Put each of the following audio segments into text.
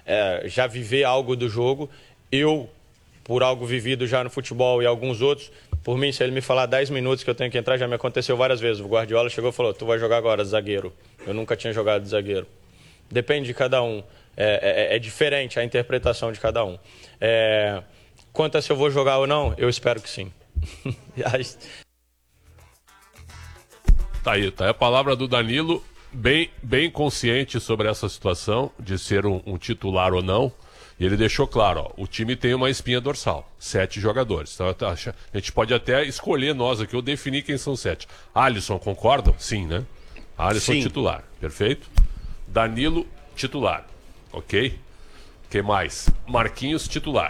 já viver algo do jogo. Eu, por algo vivido já no futebol e alguns outros, por mim, se ele me falar 10 minutos que eu tenho que entrar, já me aconteceu várias vezes. O Guardiola chegou e falou, tu vai jogar agora de zagueiro. Eu nunca tinha jogado de zagueiro. Depende de cada um. É diferente a interpretação de cada um. Quanto a se eu vou jogar ou não, eu espero que sim. Tá aí a palavra do Danilo, bem consciente sobre essa situação de ser um titular ou não. E ele deixou claro, ó, o time tem uma espinha dorsal, 7 jogadores. Então, a gente pode até escolher nós aqui, ou definir quem são 7. Alisson, concordam? Sim, né? Alisson Sim. Titular, perfeito? Danilo, titular, ok? Que mais? Marquinhos, titular.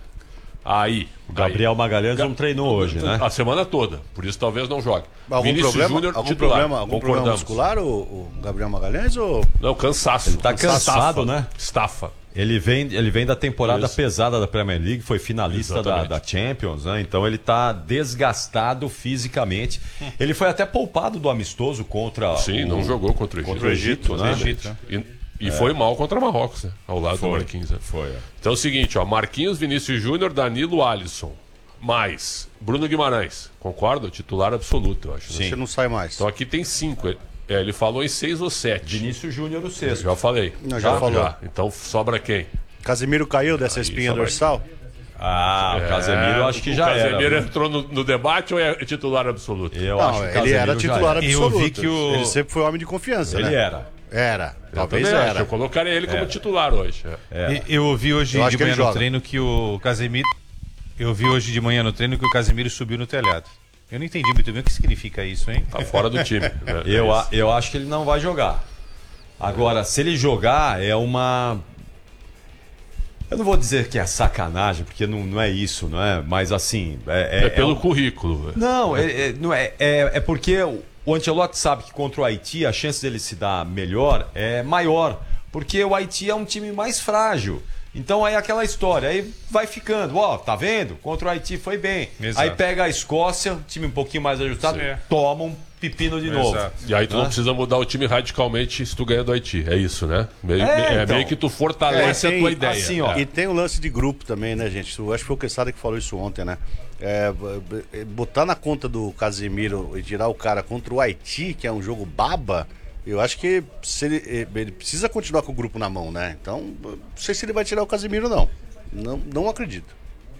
Aí. O Gabriel Magalhães não treinou hoje, né? A semana toda, por isso talvez não jogue. Algum problema Concordamos. muscular, o Gabriel Magalhães? Ou... Não, cansaço. Ele tá cansado, né? Estafa. Ele vem da temporada pesada da Premier League, foi finalista da Champions, né? Então ele tá desgastado fisicamente. Ele foi até poupado do amistoso contra não jogou contra o Egito. E foi mal contra Marrocos, né? Ao lado do Marquinhos. Né? Então é o seguinte, ó, Marquinhos, Vinícius Júnior, Danilo, Alisson. Mais Bruno Guimarães. Concorda? Titular absoluto, eu acho. Sim. Você não sai mais. Então aqui tem 5. Ele falou em 6 ou 7. Vinícius Júnior o sexto. Já falei. Já falou. Então sobra quem? Casemiro caiu dessa espinha dorsal? O Casemiro acho que já era. O Casemiro entrou no debate ou é titular absoluto? Ele era titular absoluto. Eu vi que Ele sempre foi homem de confiança, Ele né? era. Talvez era. Eu colocaria ele como titular hoje. Eu ouvi hoje de manhã no treino que o Casemiro... Eu vi hoje de manhã no treino que o Casemiro subiu no telhado. Eu não entendi muito bem o que significa isso, hein? Tá fora do time. Eu acho que ele não vai jogar. Agora, se ele jogar, é uma... Eu não vou dizer que é sacanagem, porque não é isso, não é? Mas assim... É pelo currículo. Não, não é porque o Ancelotti sabe que contra o Haiti a chance dele se dar melhor é maior. Porque o Haiti é um time mais frágil. Então aí aquela história, aí vai ficando, tá vendo? Contra o Haiti foi bem. Exato. Aí pega a Escócia, time um pouquinho mais ajustado, toma um pepino de novo. E aí tu não precisa mudar o time radicalmente se tu ganha do Haiti. É isso, né? Meio que tu fortalece a tua ideia. Assim, E tem o lance de grupo também, né, gente? Eu acho que foi o Quesada que falou isso ontem, né? Botar na conta do Casemiro e tirar o cara contra o Haiti, que é um jogo baba... Eu acho que ele precisa continuar com o grupo na mão, né? Então, não sei se ele vai tirar o Casemiro, não. Não acredito.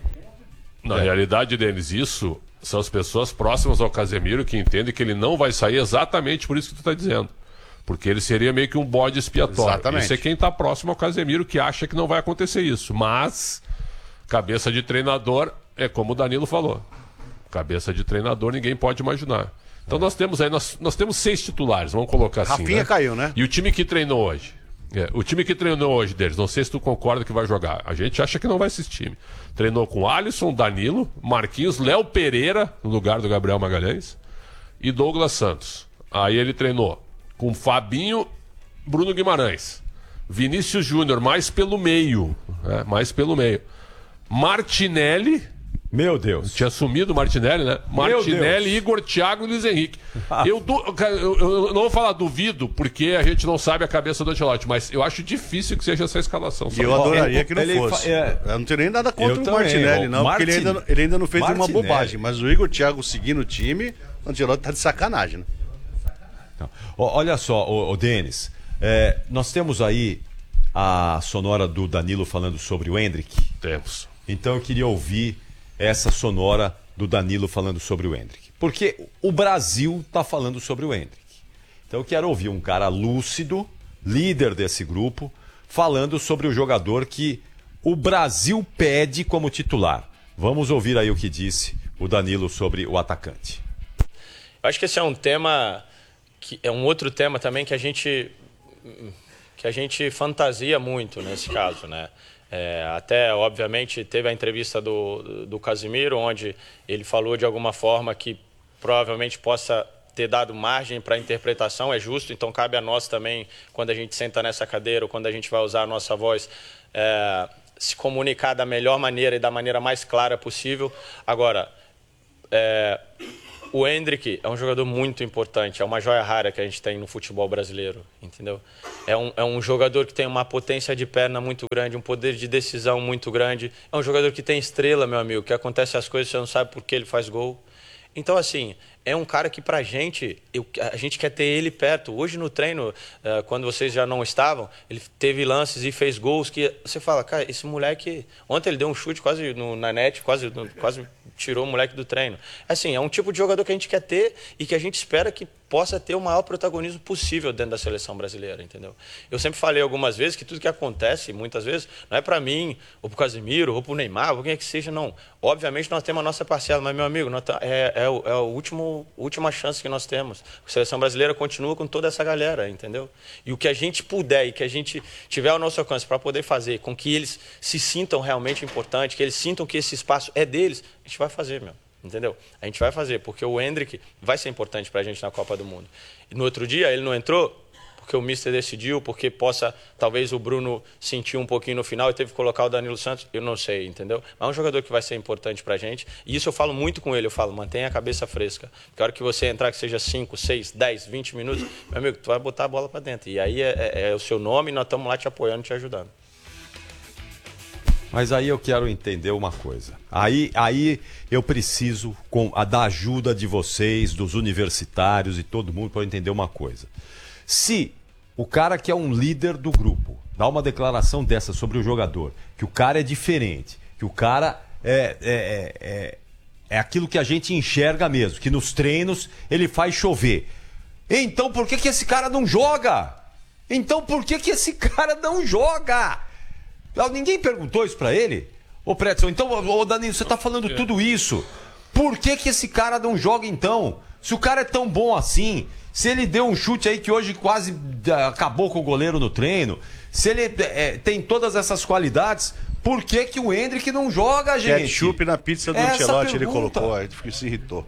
Na realidade, Denis, isso são as pessoas próximas ao Casemiro que entendem que ele não vai sair exatamente por isso que tu está dizendo. Porque ele seria meio que um bode expiatório. Exatamente. Isso é quem está próximo ao Casemiro que acha que não vai acontecer isso. Mas, cabeça de treinador, é como o Danilo falou. Cabeça de treinador ninguém pode imaginar. Então nós temos aí, nós temos 6 titulares, vamos colocar assim. Rafinha caiu, né? E o time que treinou hoje? O time que treinou hoje deles, não sei se tu concorda que vai jogar. A gente acha que não vai esse time. Treinou com Alisson, Danilo, Marquinhos, Léo Pereira, no lugar do Gabriel Magalhães, e Douglas Santos. Aí ele treinou com Fabinho, Bruno Guimarães, Vinícius Júnior, mais pelo meio. Martinelli... Meu Deus. Tinha sumido o Martinelli, né? Martinelli, Igor, Thiago e Luiz Henrique. Eu não vou falar duvido, porque a gente não sabe a cabeça do Ancelotti, mas eu acho difícil que seja essa escalação. E eu adoraria que não fosse. Eu não tenho nem nada contra o Martinelli, não, porque ele ainda não fez uma bobagem. Mas o Igor, Thiago seguindo o time, o Ancelotti tá de sacanagem, né? Então, olha só, Denis, nós temos aí a sonora do Danilo falando sobre o Endrick. Temos. Então eu queria ouvir essa sonora do Danilo falando sobre o Endrick. Porque o Brasil está falando sobre o Endrick. Então eu quero ouvir um cara lúcido, líder desse grupo, falando sobre o jogador que o Brasil pede como titular. Vamos ouvir aí o que disse o Danilo sobre o atacante. Eu acho que esse é um tema, que é um outro tema também que a gente fantasia muito nesse caso, né? Até, obviamente, teve a entrevista do Casemiro, onde ele falou de alguma forma que provavelmente possa ter dado margem para a interpretação, é justo, então cabe a nós também, quando a gente senta nessa cadeira ou quando a gente vai usar a nossa voz, se comunicar da melhor maneira e da maneira mais clara possível. Agora, o Endrick é um jogador muito importante, é uma joia rara que a gente tem no futebol brasileiro, entendeu? É um jogador que tem uma potência de perna muito grande, um poder de decisão muito grande. É um jogador que tem estrela, meu amigo, que acontece as coisas, você não sabe por que ele faz gol. Então, assim, é um cara que pra gente, a gente quer ter ele perto. Hoje no treino, quando vocês já não estavam, ele teve lances e fez gols que você fala, cara, esse moleque... Ontem ele deu um chute quase na net, quase tirou o moleque do treino. Assim, é um tipo de jogador que a gente quer ter e que a gente espera que possa ter o maior protagonismo possível dentro da seleção brasileira, entendeu? Eu sempre falei algumas vezes que tudo que acontece, muitas vezes, não é para mim, ou pro Casemiro, ou pro Neymar, ou quem é que seja, não. Obviamente nós temos a nossa parcela, mas, meu amigo, é a última chance que nós temos. A seleção brasileira continua com toda essa galera, entendeu? E o que a gente puder e que a gente tiver ao nosso alcance para poder fazer com que eles se sintam realmente importantes, que eles sintam que esse espaço é deles, a gente vai fazer, meu. Entendeu? A gente vai fazer, porque o Endrick vai ser importante pra gente na Copa do Mundo. E no outro dia ele não entrou porque o Mister decidiu, porque talvez o Bruno sentiu um pouquinho no final e teve que colocar o Danilo Santos, eu não sei, entendeu? Mas é um jogador que vai ser importante pra gente, e isso eu falo muito com ele, eu falo, mantenha a cabeça fresca, porque a hora que você entrar, que seja 5, 6, 10, 20 minutos, meu amigo, tu vai botar a bola pra dentro, e aí é o seu nome e nós estamos lá te apoiando, te ajudando. Mas aí eu quero entender uma coisa. Aí eu preciso da ajuda de vocês, dos universitários e todo mundo para entender uma coisa. Se o cara que é um líder do grupo dá uma declaração dessa sobre o jogador, que o cara é diferente, que o cara é aquilo que a gente enxerga mesmo, que nos treinos ele faz chover. Então por que esse cara não joga? Ninguém perguntou isso pra ele? Ô, Pretzel, então, Danilo, você tá falando tudo isso. Por que esse cara não joga, então? Se o cara é tão bom assim, se ele deu um chute aí que hoje quase acabou com o goleiro no treino, se ele tem todas essas qualidades, por que o Endrick não joga, gente? Ketchup na pizza do Ancelotti ele colocou, aí se irritou.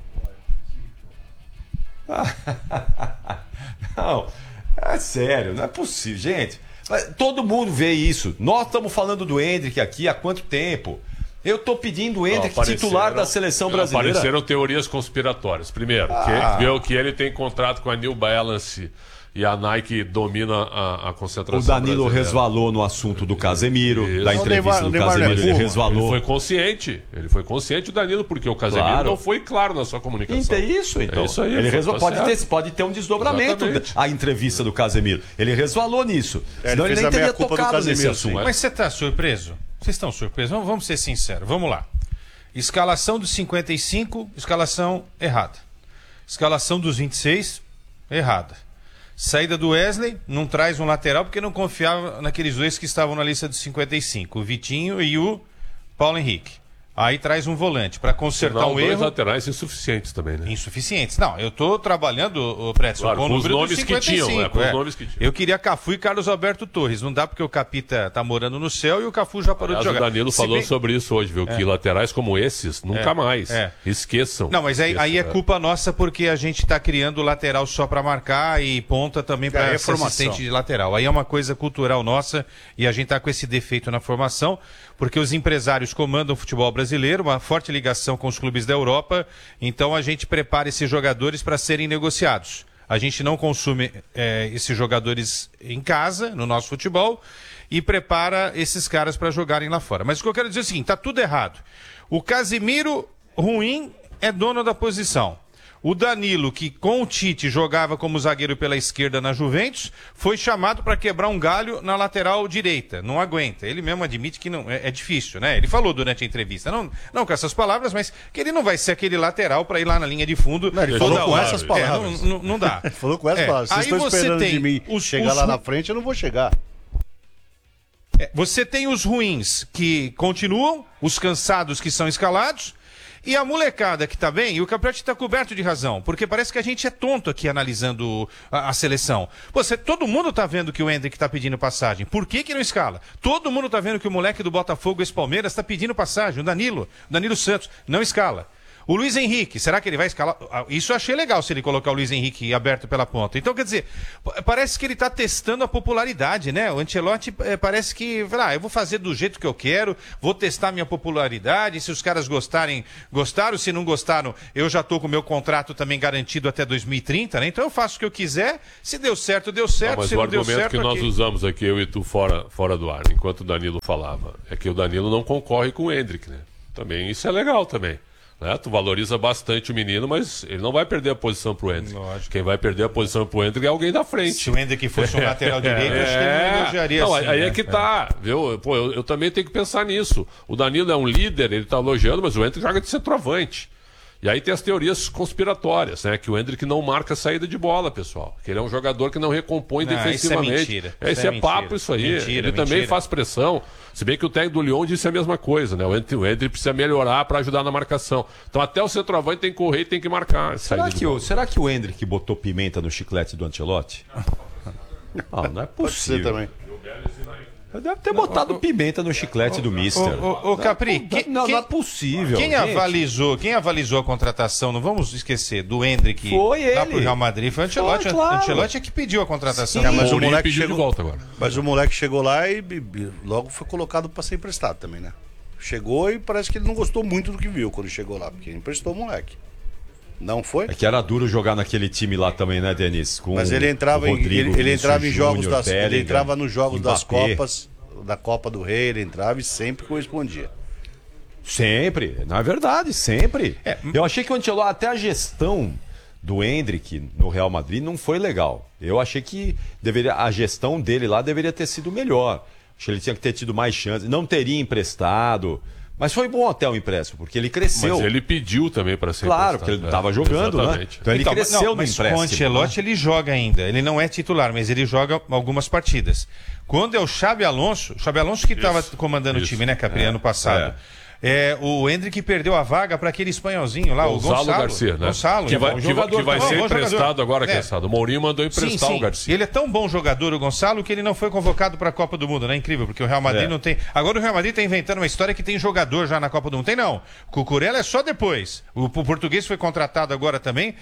Não, é sério, não é possível, gente. Todo mundo vê isso. Nós estamos falando do Endrick aqui há quanto tempo? Eu estou pedindo o Endrick titular da seleção brasileira. Apareceram teorias conspiratórias. Primeiro, que ele tem contrato com a New Balance e a Nike domina a concentração. O Danilo resvalou no assunto do Casemiro, da entrevista do Casemiro, ele resvalou. Ele foi consciente, o Danilo, porque o Casemiro não foi claro na sua comunicação. É isso, então. É isso aí, ele pode ter um desdobramento a entrevista do Casemiro. Ele resvalou nisso. Senão ele nem teria tocado nesse assunto. Mas você está surpreso? Vocês estão surpresos? Vamos ser sinceros. Vamos lá. Escalação dos 55, escalação errada. Escalação dos 26, errada. Saída do Wesley, não traz um lateral porque não confiava naqueles dois que estavam na lista dos 55, o Vitinho e o Paulo Henrique. Aí traz um volante para consertar um erro. Dois laterais insuficientes também, né? Insuficientes. Não, eu tô trabalhando, o Pretzel, com o número dos 55. Com os nomes que tinham. Eu queria Cafu e Carlos Alberto Torres. Não dá porque o Capita tá morando no céu e o Cafu já parou de jogar. O Danilo falou sobre isso hoje, viu? Que laterais como esses, nunca mais. Esqueçam. Não, mas aí é culpa nossa porque a gente tá criando lateral só para marcar e ponta também para ser assistente de lateral. Aí é uma coisa cultural nossa e a gente tá com esse defeito na formação porque os empresários comandam o futebol brasileiro, uma forte ligação com os clubes da Europa, então a gente prepara esses jogadores para serem negociados. A gente não consome esses jogadores em casa, no nosso futebol, e prepara esses caras para jogarem lá fora. Mas o que eu quero dizer é o seguinte, tá tudo errado. O Casemiro, ruim, é dono da posição. O Danilo, que com o Tite jogava como zagueiro pela esquerda na Juventus, foi chamado para quebrar um galho na lateral direita. Não aguenta. Ele mesmo admite que não é difícil, né? Ele falou durante a entrevista, não com essas palavras, mas que ele não vai ser aquele lateral para ir lá na linha de fundo. Não, ele falou com essas palavras. Não dá. Ele falou com essas palavras. Vocês estão esperando de mim chegar lá na frente, eu não vou chegar. Você tem os ruins que continuam, os cansados que são escalados, e a molecada que tá bem, e o Capriotti tá coberto de razão, porque parece que a gente é tonto aqui analisando a seleção. Todo mundo tá vendo que o Endrick tá pedindo passagem. Por que não escala? Todo mundo tá vendo que o moleque do Botafogo, esse Palmeiras, tá pedindo passagem. O Danilo Santos, não escala. O Luiz Henrique, será que ele vai escalar? Isso eu achei legal se ele colocar o Luiz Henrique aberto pela ponta. Então, quer dizer, parece que ele está testando a popularidade, né? O Ancelotti parece que, eu vou fazer do jeito que eu quero, vou testar minha popularidade, se os caras gostarem, gostaram, se não gostaram, eu já estou com o meu contrato também garantido até 2030, né? Então eu faço o que eu quiser, se deu certo, deu certo, mas se não deu certo... o argumento que nós usamos aqui, eu e tu, fora do ar, enquanto o Danilo falava, é que o Danilo não concorre com o Endrick, né? Também, isso é legal também. Né? Tu valoriza bastante o menino, mas ele não vai perder a posição pro Endrick. Lógico. Quem vai perder a posição pro Endrick é alguém da frente. Se o Endrick fosse um lateral direito, acho que ele não elogiaria assim. Aí é que tá, viu? Pô, eu também tenho que pensar nisso. O Danilo é um líder, ele tá elogiando, mas o Endrick joga de centroavante. E aí tem as teorias conspiratórias, né? Que o Endrick não marca saída de bola, pessoal. Que ele é um jogador que não recompõe defensivamente. Isso é mentira. Isso é papo, isso aí. Ele também faz pressão. Se bem que o técnico do Lyon disse a mesma coisa, né? O Endrick precisa melhorar para ajudar na marcação. Então até o centroavante tem que correr e tem que marcar. Será que o Endrick botou pimenta no chiclete do Ancelotti? Não é possível. Pode ser também. Deve ter botado pimenta no chiclete do Mister. Ô Capri, não é possível. Quem avalizou a contratação, não vamos esquecer, do Endrick lá pro Real Madrid, foi o Ancelotti. Claro. Ancelotti é que pediu a contratação. Mas o moleque pediu de volta agora. Mas o moleque chegou lá e logo foi colocado para ser emprestado também, né? Chegou e parece que ele não gostou muito do que viu quando chegou lá, porque emprestou o moleque. Não foi? É que era duro jogar naquele time lá também, né, Denis? Mas ele entrava ele entrava em jogos ele entrava nos jogos das Copas, da Copa do Rei, ele entrava e sempre correspondia. Sempre, não é verdade, sempre. Eu achei que o Ancelotti, até a gestão do Endrick no Real Madrid não foi legal. Eu achei que a gestão dele lá deveria ter sido melhor. Acho que ele tinha que ter tido mais chances, não teria emprestado. Mas foi bom até o empréstimo, porque ele cresceu. Mas ele pediu também para ser emprestado. Claro, porque ele estava jogando, exatamente. Né? Então ele cresceu no empréstimo. Com o Ancelotti ele joga ainda. Ele não é titular, mas ele joga algumas partidas. Quando é o Xabi Alonso que estava comandando o time, né, Capri, ano passado. O Endrick perdeu a vaga para aquele espanholzinho lá, o Gonçalo Garcia, né? Gonçalo, que vai ser emprestado agora, Quesada. O Mourinho mandou emprestar o Garcia. Ele é tão bom jogador, o Gonçalo, que ele não foi convocado para a Copa do Mundo, né? Incrível, porque o Real Madrid não tem. Agora o Real Madrid está inventando uma história que tem jogador já na Copa do Mundo. Tem não. Cucurella é só depois. O português foi contratado agora também.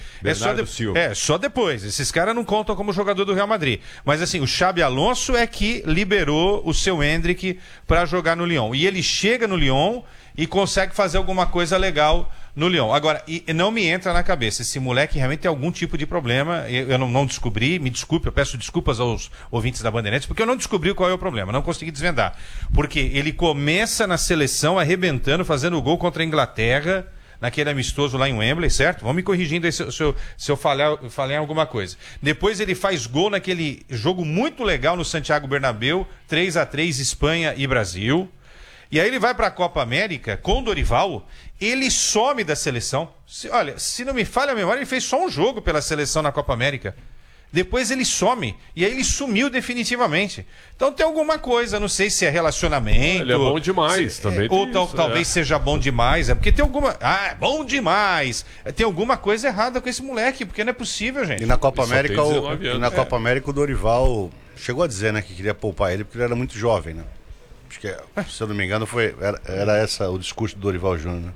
Só depois. Esses caras não contam como jogador do Real Madrid. Mas assim, o Xabi Alonso é que liberou o seu Endrick para jogar no Lyon. E ele chega no Lyon e consegue fazer alguma coisa legal no Lyon. Agora, não me entra na cabeça, esse moleque realmente tem algum tipo de problema, eu não descobri, me desculpe, eu peço desculpas aos ouvintes da Bandeirantes, porque eu não descobri qual é o problema, não consegui desvendar. Porque ele começa na seleção arrebentando, fazendo gol contra a Inglaterra, naquele amistoso lá em Wembley, certo? Vão me corrigindo aí se eu falhar em alguma coisa. Depois ele faz gol naquele jogo muito legal no Santiago Bernabéu, 3-3 Espanha e Brasil. E aí ele vai para a Copa América com o Dorival, ele some da seleção. Se não me falha a memória, ele fez só um jogo pela seleção na Copa América. Depois ele some, e aí ele sumiu definitivamente. Então tem alguma coisa, não sei se é relacionamento... Ele é bom demais também. Ou talvez seja bom demais, porque tem alguma... é bom demais! Tem alguma coisa errada com esse moleque, porque não é possível, gente. E na Copa América, Copa América o Dorival chegou a dizer, né, que queria poupar ele porque ele era muito jovem, né? Acho que, se eu não me engano, era o discurso do Dorival Júnior,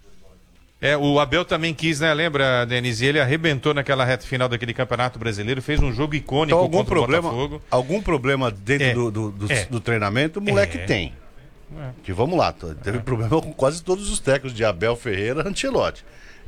né? O Abel também quis, né? Lembra, Denise? Ele arrebentou naquela reta final daquele Campeonato Brasileiro, fez um jogo icônico então, contra o Botafogo. Algum problema dentro do treinamento, o moleque tem. Que vamos lá, teve problema com quase todos os técnicos de Abel Ferreira, Ancelotti.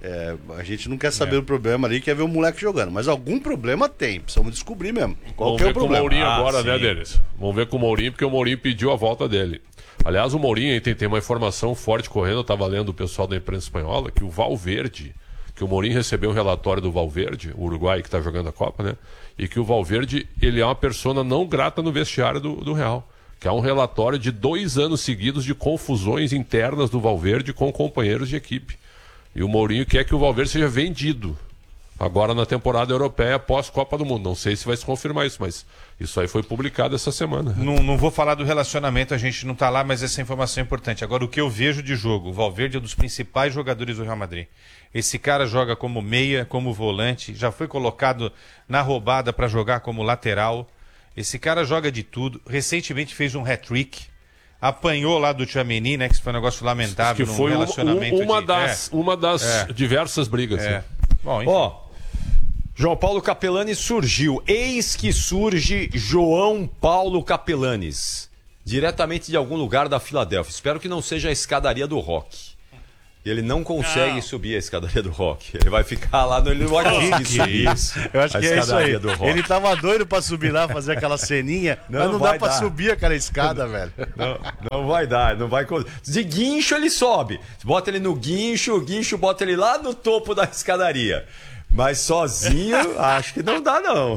A gente não quer saber o problema ali, quer ver o moleque jogando. Mas algum problema tem, precisamos descobrir mesmo. Qual que é o problema? Vamos ver com o Mourinho agora, né, Denis? Vamos ver com o Mourinho, porque o Mourinho pediu a volta dele. Aliás, o Mourinho tem uma informação forte correndo, eu estava lendo o pessoal da imprensa espanhola, que o Valverde, que o Mourinho recebeu um relatório do Valverde, o Uruguai que está jogando a Copa, né? E que o Valverde, ele é uma persona não grata no vestiário do Real. Que é um relatório de 2 anos seguidos de confusões internas do Valverde com companheiros de equipe. E o Mourinho quer que o Valverde seja vendido agora na temporada europeia após Copa do Mundo. Não sei se vai se confirmar isso, mas isso aí foi publicado essa semana. Não vou falar do relacionamento, a gente não está lá, mas essa informação é importante. Agora, o que eu vejo de jogo, o Valverde é um dos principais jogadores do Real Madrid. Esse cara joga como meia, como volante, já foi colocado na roubada para jogar como lateral. Esse cara joga de tudo. Recentemente fez um hat-trick. apanhou lá do Tchouaméni, né? Que foi um negócio lamentável que foi relacionamento uma das diversas brigas. Né? Bom, enfim. Ó, João Paulo Capelani surgiu. Eis que surge João Paulo Capelanes, diretamente de algum lugar da Filadélfia. Espero que não seja a escadaria do Rock. Ele não consegue subir a escadaria do Rock. Ele vai ficar lá, ele não vai conseguir subir isso. Eu acho que é isso aí. Ele tava doido pra subir lá, fazer aquela ceninha, mas não dá pra subir aquela escada, velho. Não vai dar, não vai. De guincho ele sobe. Bota ele no guincho, o guincho bota ele lá no topo da escadaria. Mas sozinho, acho que não dá, não.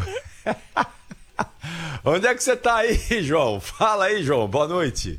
Onde é que você tá aí, João? Fala aí, João. Boa noite.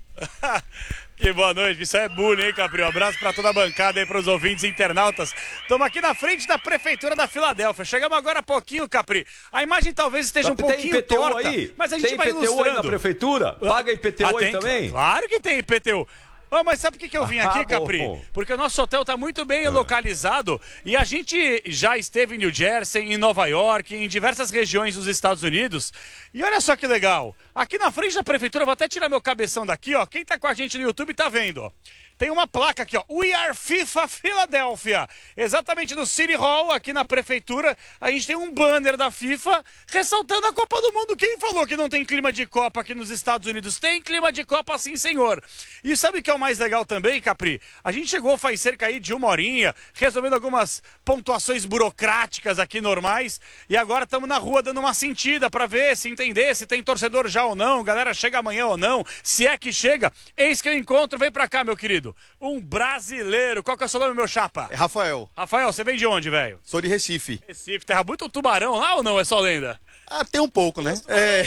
Que boa noite, isso é bullying, hein, Capri? Um abraço pra toda a bancada aí, pros ouvintes internautas. Estamos aqui na frente da Prefeitura da Filadélfia. Chegamos agora há pouquinho, Capri. A imagem talvez esteja um pouquinho IPTU torta, aí? mas a gente tem vai IPTU ilustrando. aí na Prefeitura? Paga IPTU aí também? Claro que tem IPTU. Mas sabe por que eu vim aqui, Capri? Porque o nosso hotel está muito bem localizado e a gente já esteve em New Jersey, em Nova York, em diversas regiões dos Estados Unidos. E olha só que legal. Aqui na frente da prefeitura, vou até tirar meu cabeção daqui, ó. Quem tá com a gente no YouTube tá vendo, ó. Tem uma placa aqui, ó. We are FIFA Filadélfia. Exatamente no City Hall, aqui na prefeitura, a gente tem um banner da FIFA ressaltando a Copa do Mundo. Quem falou que não tem clima de Copa aqui nos Estados Unidos? Tem clima de Copa, sim, senhor. E sabe o que é o mais legal também, Capri? A gente chegou faz cerca aí de 1 horinha, resolvendo algumas pontuações burocráticas aqui normais, e agora estamos na rua dando uma sentida para ver, se entender, se tem torcedor já ou não, galera chega amanhã ou não, se é que chega. Eis que eu encontro, vem pra cá, meu querido. Um brasileiro. Qual que é o seu nome, meu chapa? É Rafael. Rafael, você vem de onde, velho? Sou de Recife. Recife. Terra muito tubarão lá ou não? É só lenda? Ah, tem um pouco, né?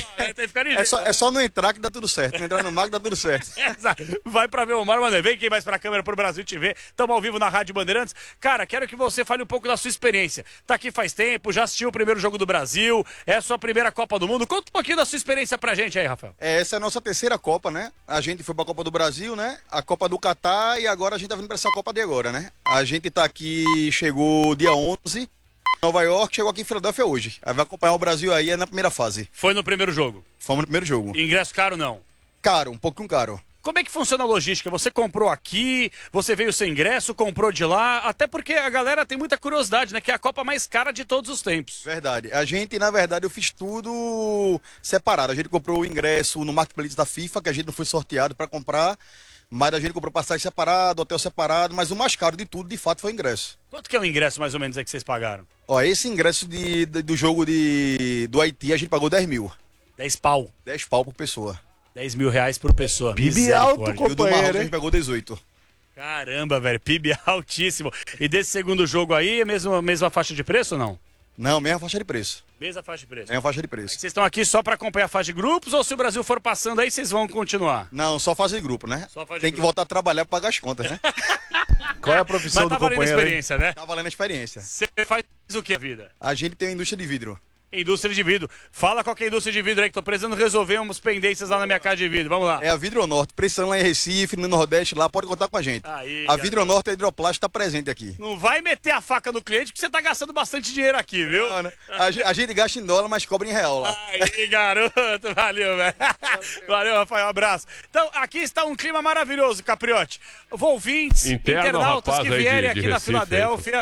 É só não entrar que dá tudo certo. Não entrar no mar que dá tudo certo. Vai pra ver o mar, mano. Vem aqui mais pra câmera pro Brasil te ver. Estamos ao vivo na Rádio Bandeirantes. Cara, quero que você fale um pouco da sua experiência. Tá aqui faz tempo, já assistiu o primeiro jogo do Brasil, é a sua primeira Copa do Mundo. Conta um pouquinho da sua experiência pra gente aí, Rafael. Essa é a nossa terceira Copa, né? A gente foi pra Copa do Brasil, né? A Copa do Catar e agora a gente tá vindo pra essa Copa de agora, né? A gente tá aqui, chegou dia 11... Nova York, chegou aqui em Filadélfia hoje. Aí vai acompanhar o Brasil aí na primeira fase. Foi no primeiro jogo? Fomos no primeiro jogo. Ingresso caro não? Caro, um pouquinho caro. Como é que funciona a logística? Você comprou aqui, você veio sem ingresso, comprou de lá, até porque a galera tem muita curiosidade, né? Que é a Copa mais cara de todos os tempos. Verdade. A gente, na verdade, eu fiz tudo separado. A gente comprou o ingresso no Marketplace da FIFA, que a gente não foi sorteado para comprar. Mas a gente comprou passagem separado, hotel separado, mas o mais caro de tudo, de fato, foi o ingresso. Quanto que é o ingresso, mais ou menos, aí que vocês pagaram? Ó, esse ingresso do jogo do Haiti, a gente pagou 10 mil. 10 pau. 10 pau por pessoa. 10 mil reais por pessoa. PIB alto, E o do Marrocos a gente pagou 18. Caramba, velho, PIB altíssimo. E desse segundo jogo aí, é mesma faixa de preço ou não? Não, mesma faixa de preço. Mesma faixa de preço. Mesma faixa de preço. Vocês estão aqui só para acompanhar a faixa de grupos ou se o Brasil for passando aí, vocês vão continuar? Não, só fase de grupo, né? Só fase de Tem que grupo. voltar a trabalhar para pagar as contas, né? Qual é a profissão Mas tá do valendo a companheiro? experiência, né? Tá valendo a experiência. Você faz o que a vida? A gente tem uma indústria de vidro. Indústria de vidro. Fala qual que é a indústria de vidro aí, que tô precisando resolver umas pendências lá na minha casa de vidro. Vamos lá. É a Vidronorte. Precisando lá em Recife, no Nordeste, lá, pode contar com a gente. Aí, A Vidronorte, a Hidroplast, tá presente aqui. Não vai meter a faca no cliente, porque você tá gastando bastante dinheiro aqui, viu? Não, né? A gente gasta em dólar, mas cobra em real lá. Aí, garoto, valeu, velho. Valeu, Rafael, um abraço. Então, aqui está um clima maravilhoso, Capriotti. Ouvintes, Interno, internautas rapaz, que aí vierem de aqui na Recife, Filadélfia.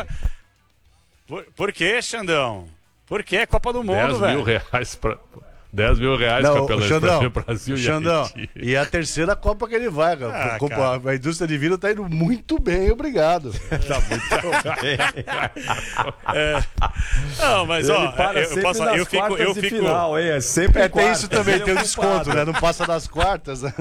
Por que, Xandão? Por que? É Copa do Mundo, 10 velho. mil reais pra... 10 mil reais, Não, Capelani, Xandão, pra ver o Brasil Xandão, e Haiti. e a terceira Copa que ele vai, cara. Ah, cara. A indústria de vidro tá indo muito bem, obrigado. Tá muito bem. Não, mas ó, eu fico. Final, hein? É sempre Tem isso também, Ele tem o é desconto, ocupado. né? Não passa das quartas. Né?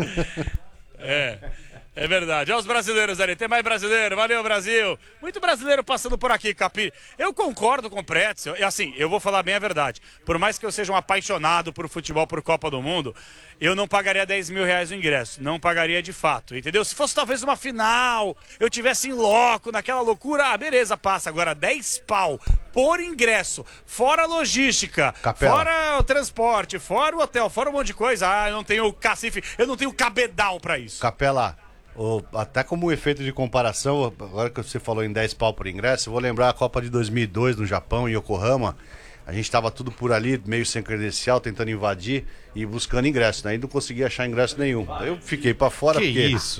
É verdade. Olha os brasileiros ali. Tem mais brasileiro. Valeu, Brasil. Muito brasileiro passando por aqui, Capi. Eu concordo com o Pretzel. E assim, eu vou falar bem a verdade. Por mais que eu seja um apaixonado por futebol, por Copa do Mundo, eu não pagaria 10 mil reais o ingresso. Não pagaria de fato, entendeu? Se fosse talvez uma final, eu tivesse em loco, naquela loucura, beleza, passa. Agora, 10 pau por ingresso, fora a logística, Capela. fora o transporte, fora o hotel, fora um monte de coisa. Eu não tenho cacife, eu não tenho cabedal pra isso. Capela, até como efeito de comparação, agora que você falou em 10 pau por ingresso, eu vou lembrar a Copa de 2002 no Japão, em Yokohama. A gente estava tudo por ali, meio sem credencial, tentando invadir e buscando ingresso, né? E não conseguia achar ingresso nenhum. Aí eu fiquei para fora. Que porque... isso?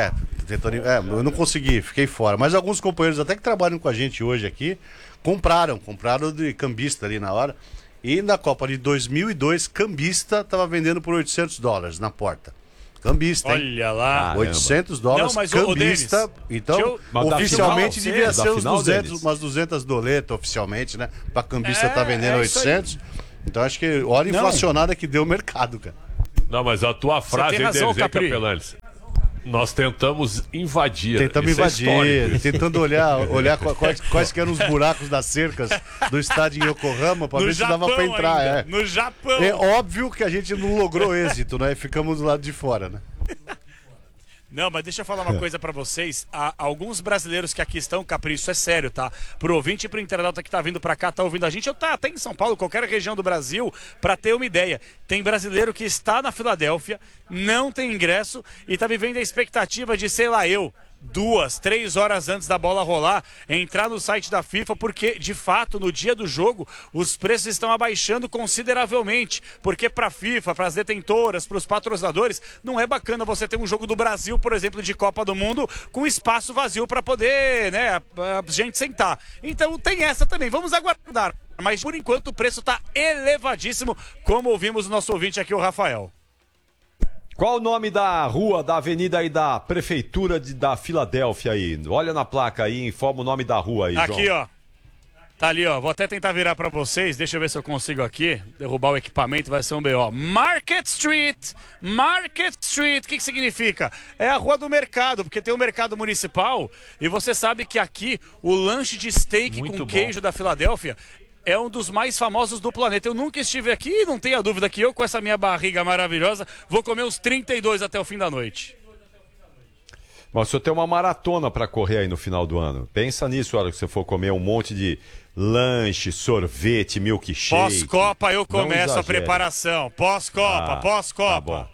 Eu não consegui, fiquei fora. Mas alguns companheiros até que trabalham com a gente hoje aqui, compraram de cambista ali na hora. E na Copa de 2002, cambista estava vendendo por $800 na porta. Cambista, hein? Olha lá. $800, Não, mas, cambista. Denis, então, Mas da oficialmente final, devia da ser final, Denis? umas 200 doletas, oficialmente, né? Pra cambista tá vendendo é isso 800. Então acho que hora inflacionada que deu o mercado, cara. Não, mas a tua frase tem aí, razão, Denis, hein, Capri? Capelanes? Nós tentamos invadir. Tentamos Isso é invadir, histórico. tentando olhar quais que eram os buracos das cercas do estádio em Yokohama pra ver se dava pra entrar. ainda, no Japão. É óbvio que a gente não logrou êxito, né? Ficamos do lado de fora, né? Não, mas deixa eu falar uma coisa pra vocês. Há alguns brasileiros que aqui estão, Capri, isso é sério, tá? Pro ouvinte e pro internauta que tá vindo pra cá, tá ouvindo a gente, eu tá até em São Paulo, qualquer região do Brasil, pra ter uma ideia. Tem brasileiro que está na Filadélfia, não tem ingresso e tá vivendo a expectativa de, sei lá, 2, 3 horas antes da bola rolar, entrar no site da FIFA, porque de fato no dia do jogo os preços estão abaixando consideravelmente, porque para a FIFA, para as detentoras, para os patrocinadores, não é bacana você ter um jogo do Brasil, por exemplo, de Copa do Mundo, com espaço vazio para poder, né, a gente sentar. Então tem essa também, vamos aguardar. Mas por enquanto o preço está elevadíssimo, como ouvimos o nosso ouvinte aqui, o Rafael. Qual o nome da rua, da avenida aí da prefeitura da Filadélfia aí? Olha na placa aí, informa o nome da rua aí, João. Aqui, ó. Tá ali, ó. Vou até tentar virar pra vocês. Deixa eu ver se eu consigo aqui. Derrubar o equipamento, vai ser um BO. Market Street. Market Street. O que significa? É a rua do mercado, porque tem o mercado municipal. E você sabe que aqui o lanche de steak com queijo da Filadélfia é um dos mais famosos do planeta. Eu nunca estive aqui e não tenha dúvida que eu, com essa minha barriga maravilhosa, vou comer uns 32 até o fim da noite. Mas o senhor tem uma maratona para correr aí no final do ano. Pensa nisso, a hora que você for comer um monte de lanche, sorvete, milkshake. Pós-Copa eu começo a preparação. Pós-Copa, pós-Copa. Tá bom.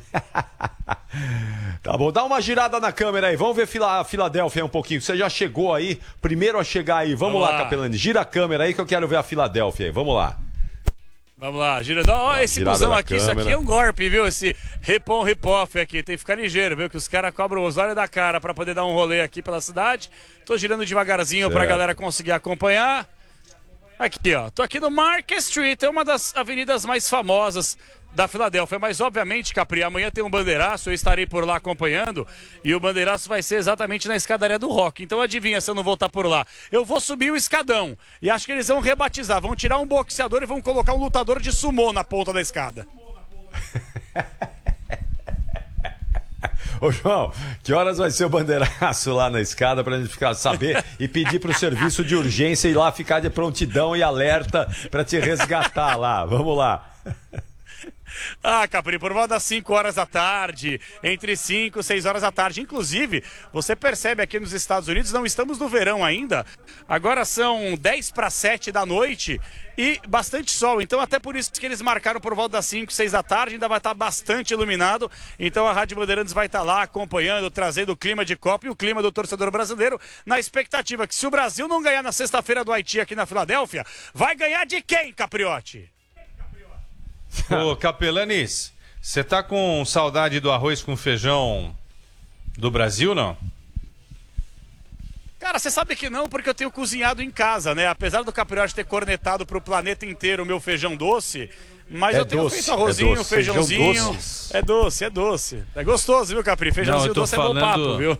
Tá bom, dá uma girada na câmera aí. Vamos ver a Filadélfia um pouquinho. Você já chegou aí, primeiro a chegar aí. Vamos lá, Capelani. Gira a câmera aí que eu quero ver a Filadélfia aí. Vamos lá. Vamos lá, gira. Ó, esse busão aqui, câmera. Isso aqui é um golpe, viu? Esse rip-on, rip-off aqui. Tem que ficar ligeiro, viu? Que os caras cobram os olhos da cara pra poder dar um rolê aqui pela cidade. Tô girando devagarzinho pra galera conseguir acompanhar. Aqui, ó. Tô aqui no Market Street. É uma das avenidas mais famosas da Filadélfia, mas obviamente, Capri, amanhã tem um bandeiraço, eu estarei por lá acompanhando, e o bandeiraço vai ser exatamente na escadaria do Rock. Então adivinha se eu não vou estar por lá. Eu vou subir o escadão, e acho que eles vão rebatizar, vão tirar um boxeador e vão colocar um lutador de sumô na ponta da escada. Ô João, que horas vai ser o bandeiraço lá na escada pra gente saber e pedir pro serviço de urgência ir lá ficar de prontidão e alerta pra te resgatar lá. Vamos lá. Ah, Capri, por volta das 5 horas da tarde, entre 5 e 6 horas da tarde. Inclusive, você percebe aqui nos Estados Unidos, não estamos no verão ainda. Agora são 10 para 7 da noite e bastante sol. Então, até por isso que eles marcaram por volta das 5, 6 da tarde, ainda vai estar bastante iluminado. Então, a Rádio Bandeirantes vai estar lá acompanhando, trazendo o clima de Copa e o clima do torcedor brasileiro, na expectativa que se o Brasil não ganhar na sexta-feira do Haiti aqui na Filadélfia, vai ganhar de quem, Capriotti? Ô, Capelanes, você tá com saudade do arroz com feijão do Brasil, não? Cara, você sabe que não, porque eu tenho cozinhado em casa, né? Apesar do Capriotti ter cornetado pro planeta inteiro o meu feijão doce, mas eu tenho feito arrozinho, feijãozinho. É doce, é doce. É gostoso, viu, Capri? Feijãozinho doce é bom papo, viu?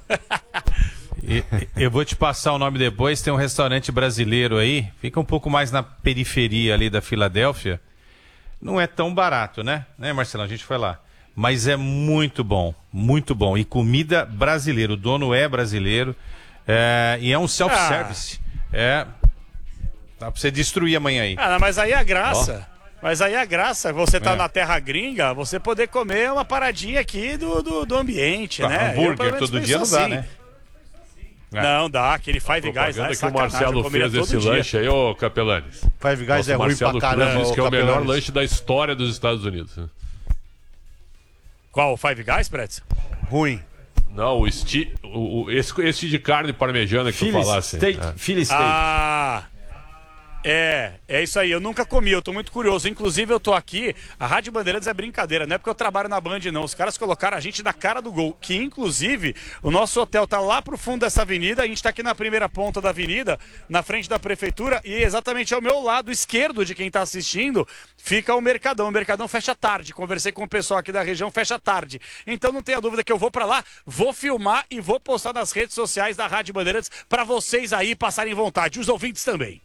Eu vou te passar o nome depois, tem um restaurante brasileiro aí, fica um pouco mais na periferia ali da Filadélfia. Não é tão barato, né? Né, Marcelão? A gente foi lá. Mas é muito bom, muito bom. E comida brasileira. O dono é brasileiro. E é um self-service. Dá pra você destruir amanhã aí. Ah, mas aí é a graça. Mas aí é a graça. Você tá na terra gringa, você poder comer uma paradinha aqui do ambiente, né? Hambúrguer todo dia não dá, né? Não, dá, aquele Five Guys lá é que o Marcelo fez esse lanche aí, ô Capelanes. Five Guys é ruim pra caramba. Diz que é o melhor lanche da história dos Estados Unidos. Qual, o Five Guys, Pretz? Ruim. Não, esse de carne parmegiana que tu falasse. Philly Steak. É isso aí, eu nunca comi, eu tô muito curioso. Inclusive, eu tô aqui, a Rádio Bandeirantes é brincadeira, não é porque eu trabalho na Band, não. Os caras colocaram a gente na cara do gol, que inclusive o nosso hotel tá lá pro fundo dessa avenida, a gente tá aqui na primeira ponta da avenida, na frente da prefeitura, e exatamente ao meu lado esquerdo de quem tá assistindo, fica o Mercadão. O Mercadão fecha tarde, conversei com o pessoal aqui da região, fecha tarde. Então não tenha dúvida que eu vou pra lá, vou filmar e vou postar nas redes sociais da Rádio Bandeirantes pra vocês aí passarem vontade, os ouvintes também.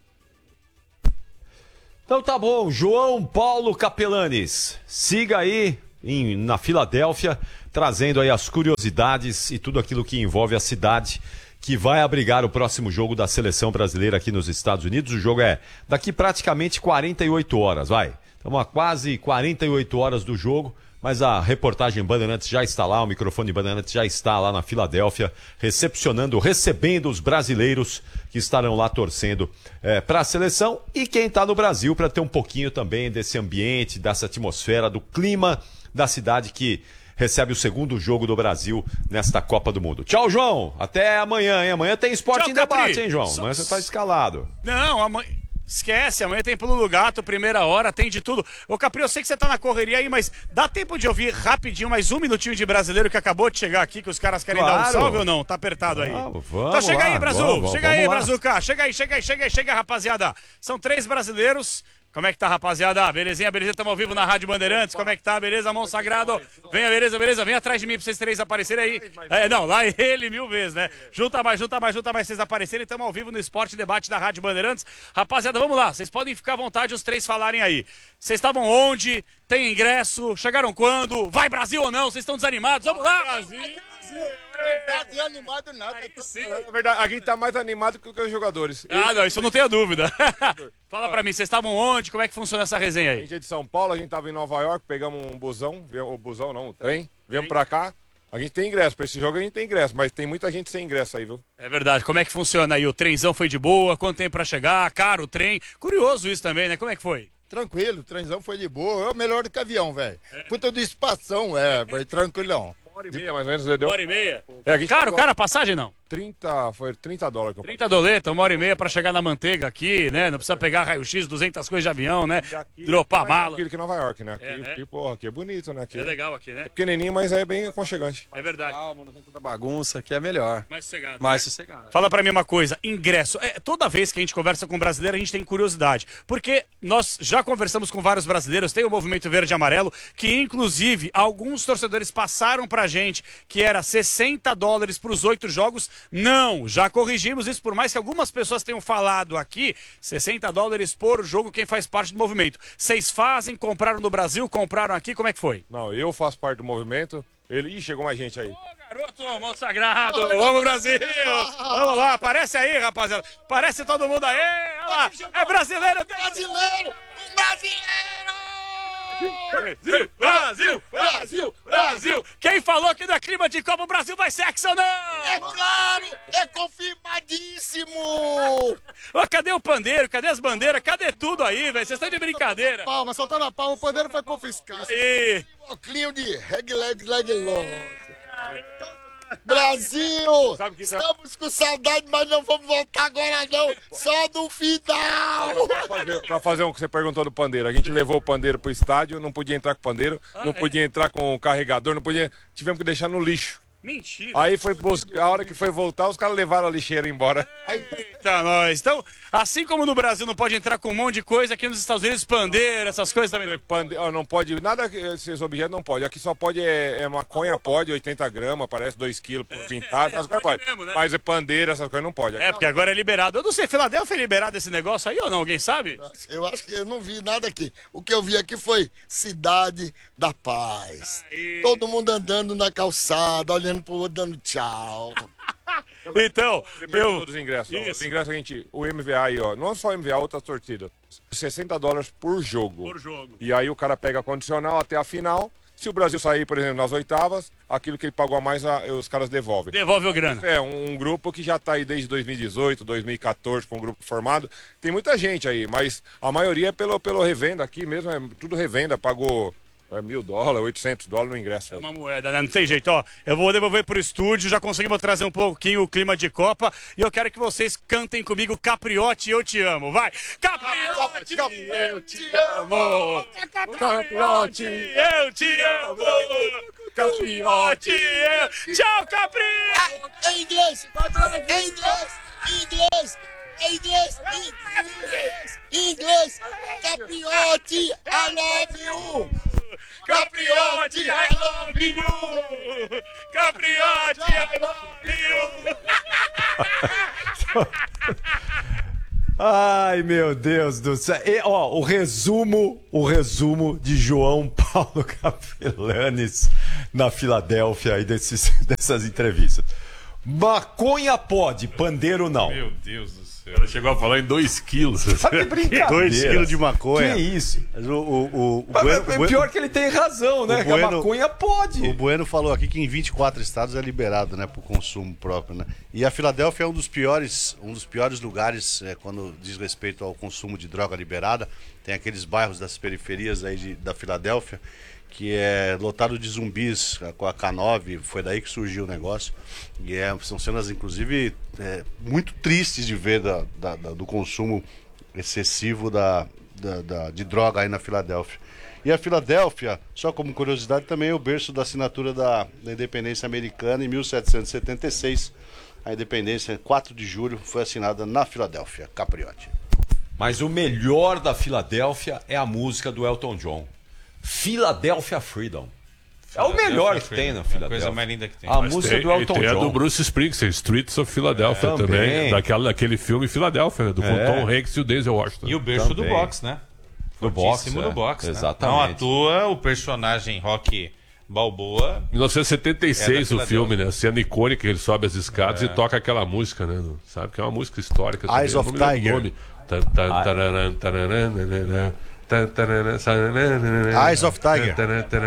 Então tá bom, João Paulo Capelanes, siga aí na Filadélfia, trazendo aí as curiosidades e tudo aquilo que envolve a cidade que vai abrigar o próximo jogo da seleção brasileira aqui nos Estados Unidos. O jogo é daqui praticamente 48 horas, vai. Estamos a quase 48 horas do jogo, mas a reportagem Bandeirantes já está lá, o microfone Bandeirantes já está lá na Filadélfia, recebendo os brasileiros que estarão lá torcendo para a seleção e quem está no Brasil para ter um pouquinho também desse ambiente, dessa atmosfera, do clima da cidade que recebe o segundo jogo do Brasil nesta Copa do Mundo. Tchau, João. Até amanhã, hein? Amanhã tem Esporte em Debate, hein, João? Amanhã você está escalado. Não, amanhã... Esquece, amanhã tem Pulo do Gato, primeira hora, tem de tudo. Ô Capri, eu sei que você tá na correria aí, mas dá tempo de ouvir rapidinho mais um minutinho de brasileiro que acabou de chegar aqui, que os caras querem dar um salve ou não? Tá apertado aí. Vamos então chega lá, aí, Brasil. Chega aí, lá. Brazuca. Chega aí, rapaziada. São 3 brasileiros. Como é que tá, rapaziada? Belezinha, estamos ao vivo na Rádio Bandeirantes. Como é que tá? Beleza, mão sagrado? Venha, beleza. Vem atrás de mim pra vocês 3 aparecerem aí. Não, lá ele 1000 vezes, né? Junta mais vocês aparecerem. Estamos ao vivo no Esporte Debate da Rádio Bandeirantes. Rapaziada, vamos lá. Vocês podem ficar à vontade os 3 falarem aí. Vocês estavam onde? Tem ingresso? Chegaram quando? Vai Brasil ou não? Vocês estão desanimados? Vamos lá! Brasil! Tá animado nada. Na verdade, a gente tá mais animado que os jogadores. Não, isso eu não tenho dúvida. Fala pra mim, vocês estavam onde? Como é que funciona essa resenha A aí? gente é de São Paulo, a gente tava em Nova York, pegamos um busão, o trem, viemos pra cá. A gente tem ingresso, pra esse jogo a gente tem ingresso, mas tem muita gente sem ingresso aí, viu? É verdade, como é que funciona aí? O trenzão foi de boa? Quanto tempo pra chegar? Caro o trem? Curioso isso também, né? Como é que foi? Tranquilo, o trenzão foi de boa. É o melhor do que avião, velho. Puta de espação, foi tranquilão. 1h30 mais ou menos, deu. 1h30? A gente Caro, pagou cara, a passagem não? foi $30 que eu paguei. 30 doleta, 1h30 pra chegar na manteiga aqui, né? Não precisa pegar raio-x, 200 coisas de avião, né? Dropar mala. Aqui Nova York, né? Aqui, né? Porra, aqui é bonito, né? Aqui É legal aqui, né? pequenininho, mas é bem aconchegante. É verdade. Calma, não tem tanta bagunça, aqui é melhor. Mais sossegado. Mais sossegado. Fala pra mim uma coisa, ingresso. Toda vez que a gente conversa com um brasileiro, a gente tem curiosidade. Porque nós já conversamos com vários brasileiros, tem o Movimento Verde e Amarelo, que inclusive alguns torcedores passaram pra gente que era $60 pros 8 jogos. Não, já corrigimos isso, por mais que algumas pessoas tenham falado aqui, $60 por jogo, quem faz parte do movimento. Vocês fazem, compraram no Brasil, compraram aqui, como é que foi? Não, eu faço parte do movimento. Ih, chegou mais gente aí. Garoto, mão sagrado, vamos Brasil! Vamos lá, aparece aí, rapaziada. Aparece todo mundo aí, olha lá. É brasileiro! Brasileiro! Brasil! Quem falou que não é clima de Copa, o Brasil vai ser sexo ou não? É claro! É confirmadíssimo! Ô, cadê o pandeiro? Cadê as bandeiras? Cadê tudo aí, velho? Vocês estão de brincadeira. Palma, soltando a palma, o pandeiro foi confiscado. E... Óculos de leg long. Brasil! Estamos com saudade, mas não vamos voltar agora não, só no final! Pra fazer o que você perguntou do pandeiro, a gente levou o pandeiro pro estádio, não podia entrar com o pandeiro, não podia entrar com o carregador, não podia, tivemos que deixar no lixo. Mentira. Aí foi buscar, a hora que foi voltar, os caras levaram a lixeira embora. Eita, nós. Então, assim como no Brasil não pode entrar com um monte de coisa, aqui nos Estados Unidos, pandeiro, essas coisas também. Não pode, nada esses objetos não pode. Aqui só pode, maconha pode, 80 gramas, parece 2 quilos por pintado, essas coisas pode. Mesmo, né? Mas pandeiro, essas coisas não pode. Porque agora é liberado. Eu não sei, Filadélfia é liberado esse negócio aí ou não? Alguém sabe? Eu acho que eu não vi nada aqui. O que eu vi aqui foi Cidade da Paz. Todo mundo andando na calçada, olhando pro outro, dando tchau. Então, Os ingressos. Os ingressos o MVA aí, ó, não só o MVA, outras torcidas, $60 por jogo. Por jogo. E aí o cara pega condicional até a final. Se o Brasil sair, por exemplo, nas oitavas, aquilo que ele pagou a mais, os caras devolvem. Devolve o grana. É, um grupo que já tá aí desde 2018, 2014, com um grupo formado. Tem muita gente aí, mas a maioria é pelo revenda aqui mesmo, é tudo revenda, pagou É $1.000, $800 no ingresso. É uma moeda, né? Não tem jeito, ó. Eu vou devolver pro estúdio, já conseguimos trazer um pouquinho o clima de Copa. E eu quero que vocês cantem comigo Capriotti, eu te amo. Vai! Capriotti, eu te amo! Capriotti, eu te amo! Capriotti, tchau, Capri! Em inglês! Em inglês! Inglês! Inglês! Inglês! Capriotti, I love you! Capriotti, I love you! Capriotti, I love you! Ai, meu Deus do céu. E, ó, o resumo de João Paulo Capelanes na Filadélfia aí dessas entrevistas. Maconha pode, pandeiro não. Meu Deus do céu. Ela chegou a falar em 2 quilos. Sabe brincadeira? 2 quilos de maconha. Que isso? O pior que ele tem razão, né? Que a maconha pode. O Bueno falou aqui que em 24 estados é liberado, né, pro consumo próprio, né? E a Filadélfia é um dos piores lugares quando diz respeito ao consumo de droga liberada. Tem aqueles bairros das periferias aí da Filadélfia que é lotado de zumbis com a K9, foi daí que surgiu o negócio. E são cenas, inclusive, muito tristes de ver do consumo excessivo de droga aí na Filadélfia. E a Filadélfia, só como curiosidade, também é o berço da assinatura da independência americana em 1776. A independência, 4 de julho, foi assinada na Filadélfia. Capriotti. Mas o melhor da Filadélfia é a música do Elton John. Philadelphia Freedom. É o melhor que tem na Filadélfia. A coisa mais linda que tem. A música do Elton John. E tem a do Bruce Springsteen, Streets of Philadelphia também. Daquele filme Filadélfia, do com Tom Hanks e o Denzel Washington. E o berço do boxe, né? Do boxe, do boxe. Exatamente. Não à toa o personagem Rocky Balboa. 1976 o filme, né? A cena icônica que ele sobe as escadas e toca aquela música, né? Sabe que é uma música histórica. Eyes of Tiger. Eyes of Tiger.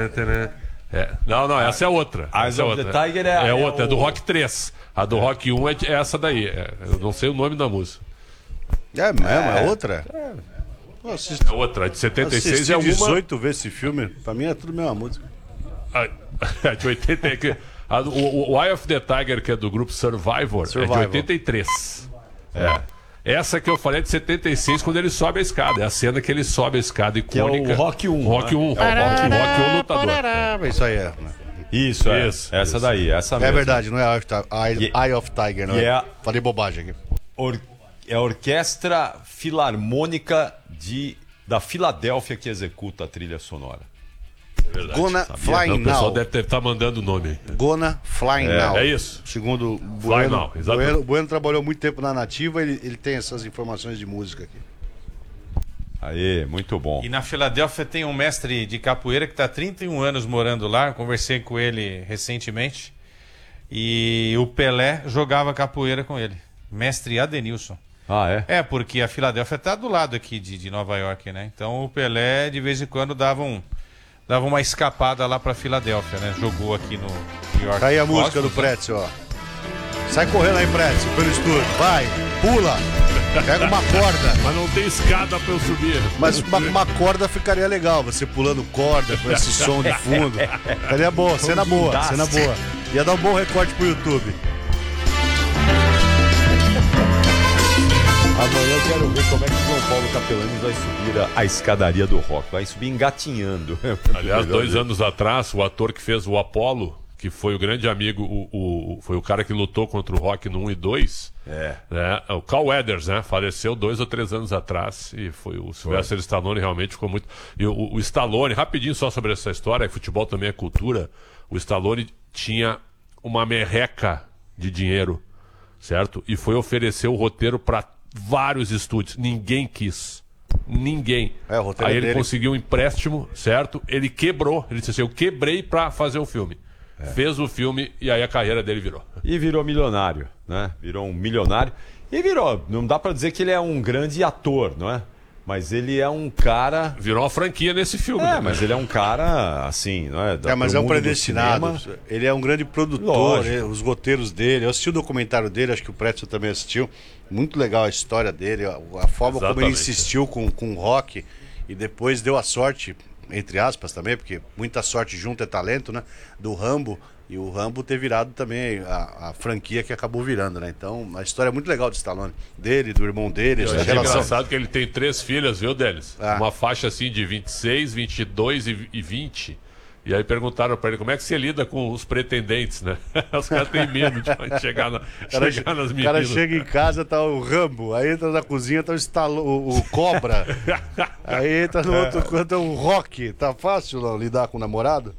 Não, essa é outra. Eyes of the Tiger é outra, é do Rock 3. A do Rock 1 é essa daí. Eu não sei o nome da música. É mesmo? É outra? É outra, a de 76 é uma. 18 vezes esse filme, pra mim é tudo a mesma música. A de 80. O Eye of the Tiger, que é do grupo Survivor. É de 83. Essa que eu falei é de 76, quando ele sobe a escada. É a cena que ele sobe a escada icônica. Que é o Rock 1. Rock 1. Rock 1 lutador. Isso aí é. Isso. Essa daí, essa mesmo. É verdade, não é Eye of Tiger, não é? Falei bobagem aqui. É a Orquestra Filarmônica da Filadélfia que executa a trilha sonora. Verdade, Gonna Fly Now. O pessoal deve estar mandando o nome aí. Gonna Fly Now. É isso. Segundo o Fly Now, exatamente. O Bueno trabalhou muito tempo na Nativa, ele tem essas informações de música aqui. Aê, muito bom. E na Filadélfia tem um mestre de capoeira que está há 31 anos morando lá. Conversei com ele recentemente. E o Pelé jogava capoeira com ele. Mestre Adenilson. Ah, é? É, porque a Filadélfia está do lado aqui de Nova York, né? Então o Pelé, de vez em quando, dava uma escapada lá pra Filadélfia, né? Jogou aqui no New York. Tá aí a música do Pretzel, ó. Sai correndo aí, Pretzel, pelo estúdio. Vai, pula, pega uma corda. Mas não tem escada pra eu subir. Mas uma corda ficaria legal, você pulando corda com esse som de fundo. Ficaria boa, cena boa. Ia dar um bom recorte pro YouTube. Amanhã eu quero ver como é que o João Paulo Capelanes vai subir a escadaria do rock. Vai subir engatinhando. Aliás, 2 anos atrás, o ator que fez o Apollo, que foi o grande amigo, foi o cara que lutou contra o Rock no 1 e 2. Né? O Carl Weathers, né? Faleceu 2 ou 3 anos atrás. E foi o Sylvester Stallone, realmente ficou muito. E o Stallone, rapidinho só sobre essa história, futebol também é cultura. O Stallone tinha uma merreca de dinheiro, certo? E foi oferecer o roteiro para vários estúdios. Ninguém quis. Ninguém. Aí ele conseguiu um empréstimo, certo? Ele quebrou. Ele disse assim: eu quebrei pra fazer o filme. Fez o filme e aí a carreira dele virou. E virou milionário, né? Virou um milionário. E virou. Não dá pra dizer que ele é um grande ator, não é? Mas ele é um cara... Virou uma franquia nesse filme. É, mas ele é um cara, assim, não é? Mas é um predestinado. Ele é um grande produtor, os roteiros dele. Eu assisti o documentário dele, acho que o Pretzel também assistiu. Muito legal a história dele, a forma como ele insistiu com o rock e depois deu a sorte, entre aspas também, porque muita sorte junto é talento, né? Do Rambo. E o Rambo ter virado também a franquia que acabou virando, né? Então, a história é muito legal do Stallone. Dele, do irmão dele. Eu achei engraçado que ele tem 3 filhas, viu, Delis? Uma faixa assim de 26, 22 e 20. E aí perguntaram pra ele como é que você lida com os pretendentes, né? Os caras têm medo de chegar nas meninas. O cara chega em casa, tá o Rambo. Aí entra na cozinha, tá o Cobra. Aí entra no outro canto, é o Rock. Tá fácil não, lidar com o namorado?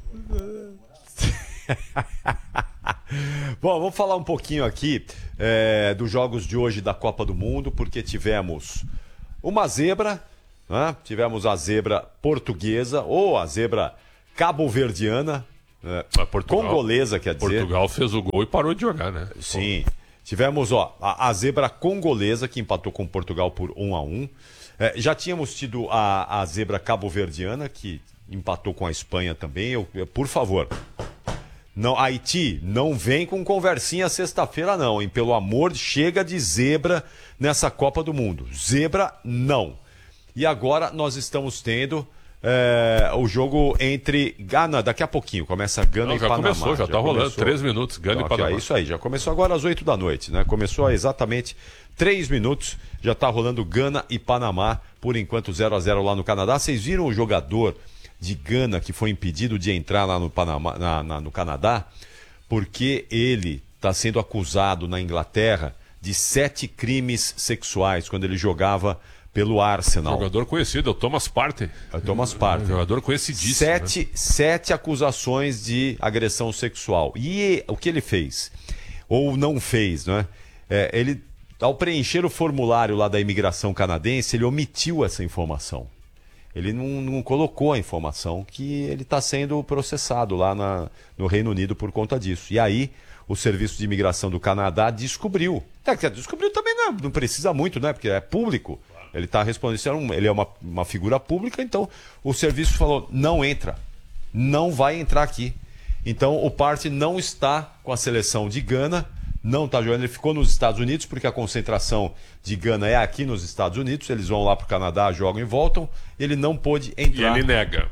Bom, vamos falar um pouquinho aqui dos jogos de hoje da Copa do Mundo, porque tivemos uma zebra, né? Tivemos a zebra portuguesa, ou a zebra cabo-verdiana, congolesa, quer dizer. Portugal fez o gol e parou de jogar, né? Sim. Tivemos a zebra congolesa, que empatou com Portugal por 1-1. Já tínhamos tido a zebra cabo-verdiana, que empatou com a Espanha também. Por favor... Não, Haiti, não vem com conversinha sexta-feira não, hein? Pelo amor, chega de zebra nessa Copa do Mundo. Zebra, não. E agora nós estamos tendo o jogo entre Gana, daqui a pouquinho, começa Gana e Panamá. Já tá rolando, 3 minutos, Gana e Panamá. É isso aí, já começou agora às 8 da noite, né? Começou há exatamente 3 minutos, já tá rolando Gana e Panamá, por enquanto 0-0 lá no Canadá. Vocês viram o jogador de Gana que foi impedido de entrar lá no Panamá, no Canadá, porque ele está sendo acusado na Inglaterra de 7 crimes sexuais quando ele jogava pelo Arsenal. Jogador conhecido, é o Thomas Partey. Thomas Partey. Jogador conhecidíssimo. 7 acusações de agressão sexual. E o que ele fez? Ou não fez, né? Ele, ao preencher o formulário lá da imigração canadense, ele omitiu essa informação. Ele não colocou a informação que ele está sendo processado lá no Reino Unido por conta disso. E aí, o Serviço de Imigração do Canadá descobriu. Descobriu também não precisa muito, né? Porque é público. Ele está respondendo, ele é uma figura pública, então o serviço falou, não entra. Não vai entrar aqui. Então, o Partey não está com a seleção de Gana, não está jogando, ele ficou nos Estados Unidos, porque a concentração de Gana é aqui nos Estados Unidos, eles vão lá para o Canadá, jogam e voltam, ele não pôde entrar. E ele nega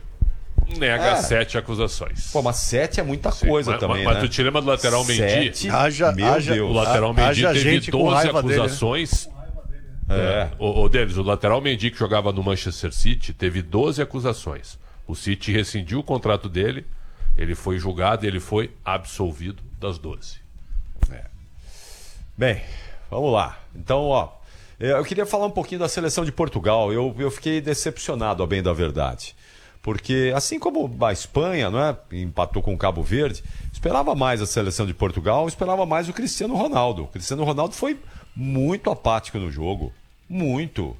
7 acusações. Pô, mas 7 é muita coisa também, mas né? tu te lembra do lateral Mendy? Meu Deus. O lateral Mendy teve 12 acusações. Dele, né? O Davis, o lateral Mendy que jogava no Manchester City teve 12 acusações. O City rescindiu o contrato dele, ele foi julgado e ele foi absolvido das 12. Bem, vamos lá. Então, eu queria falar um pouquinho da seleção de Portugal. Eu fiquei decepcionado, a bem da verdade. Porque, assim como a Espanha, não é, empatou com o Cabo Verde, esperava mais a seleção de Portugal, esperava mais o Cristiano Ronaldo. O Cristiano Ronaldo foi muito apático no jogo. Muito.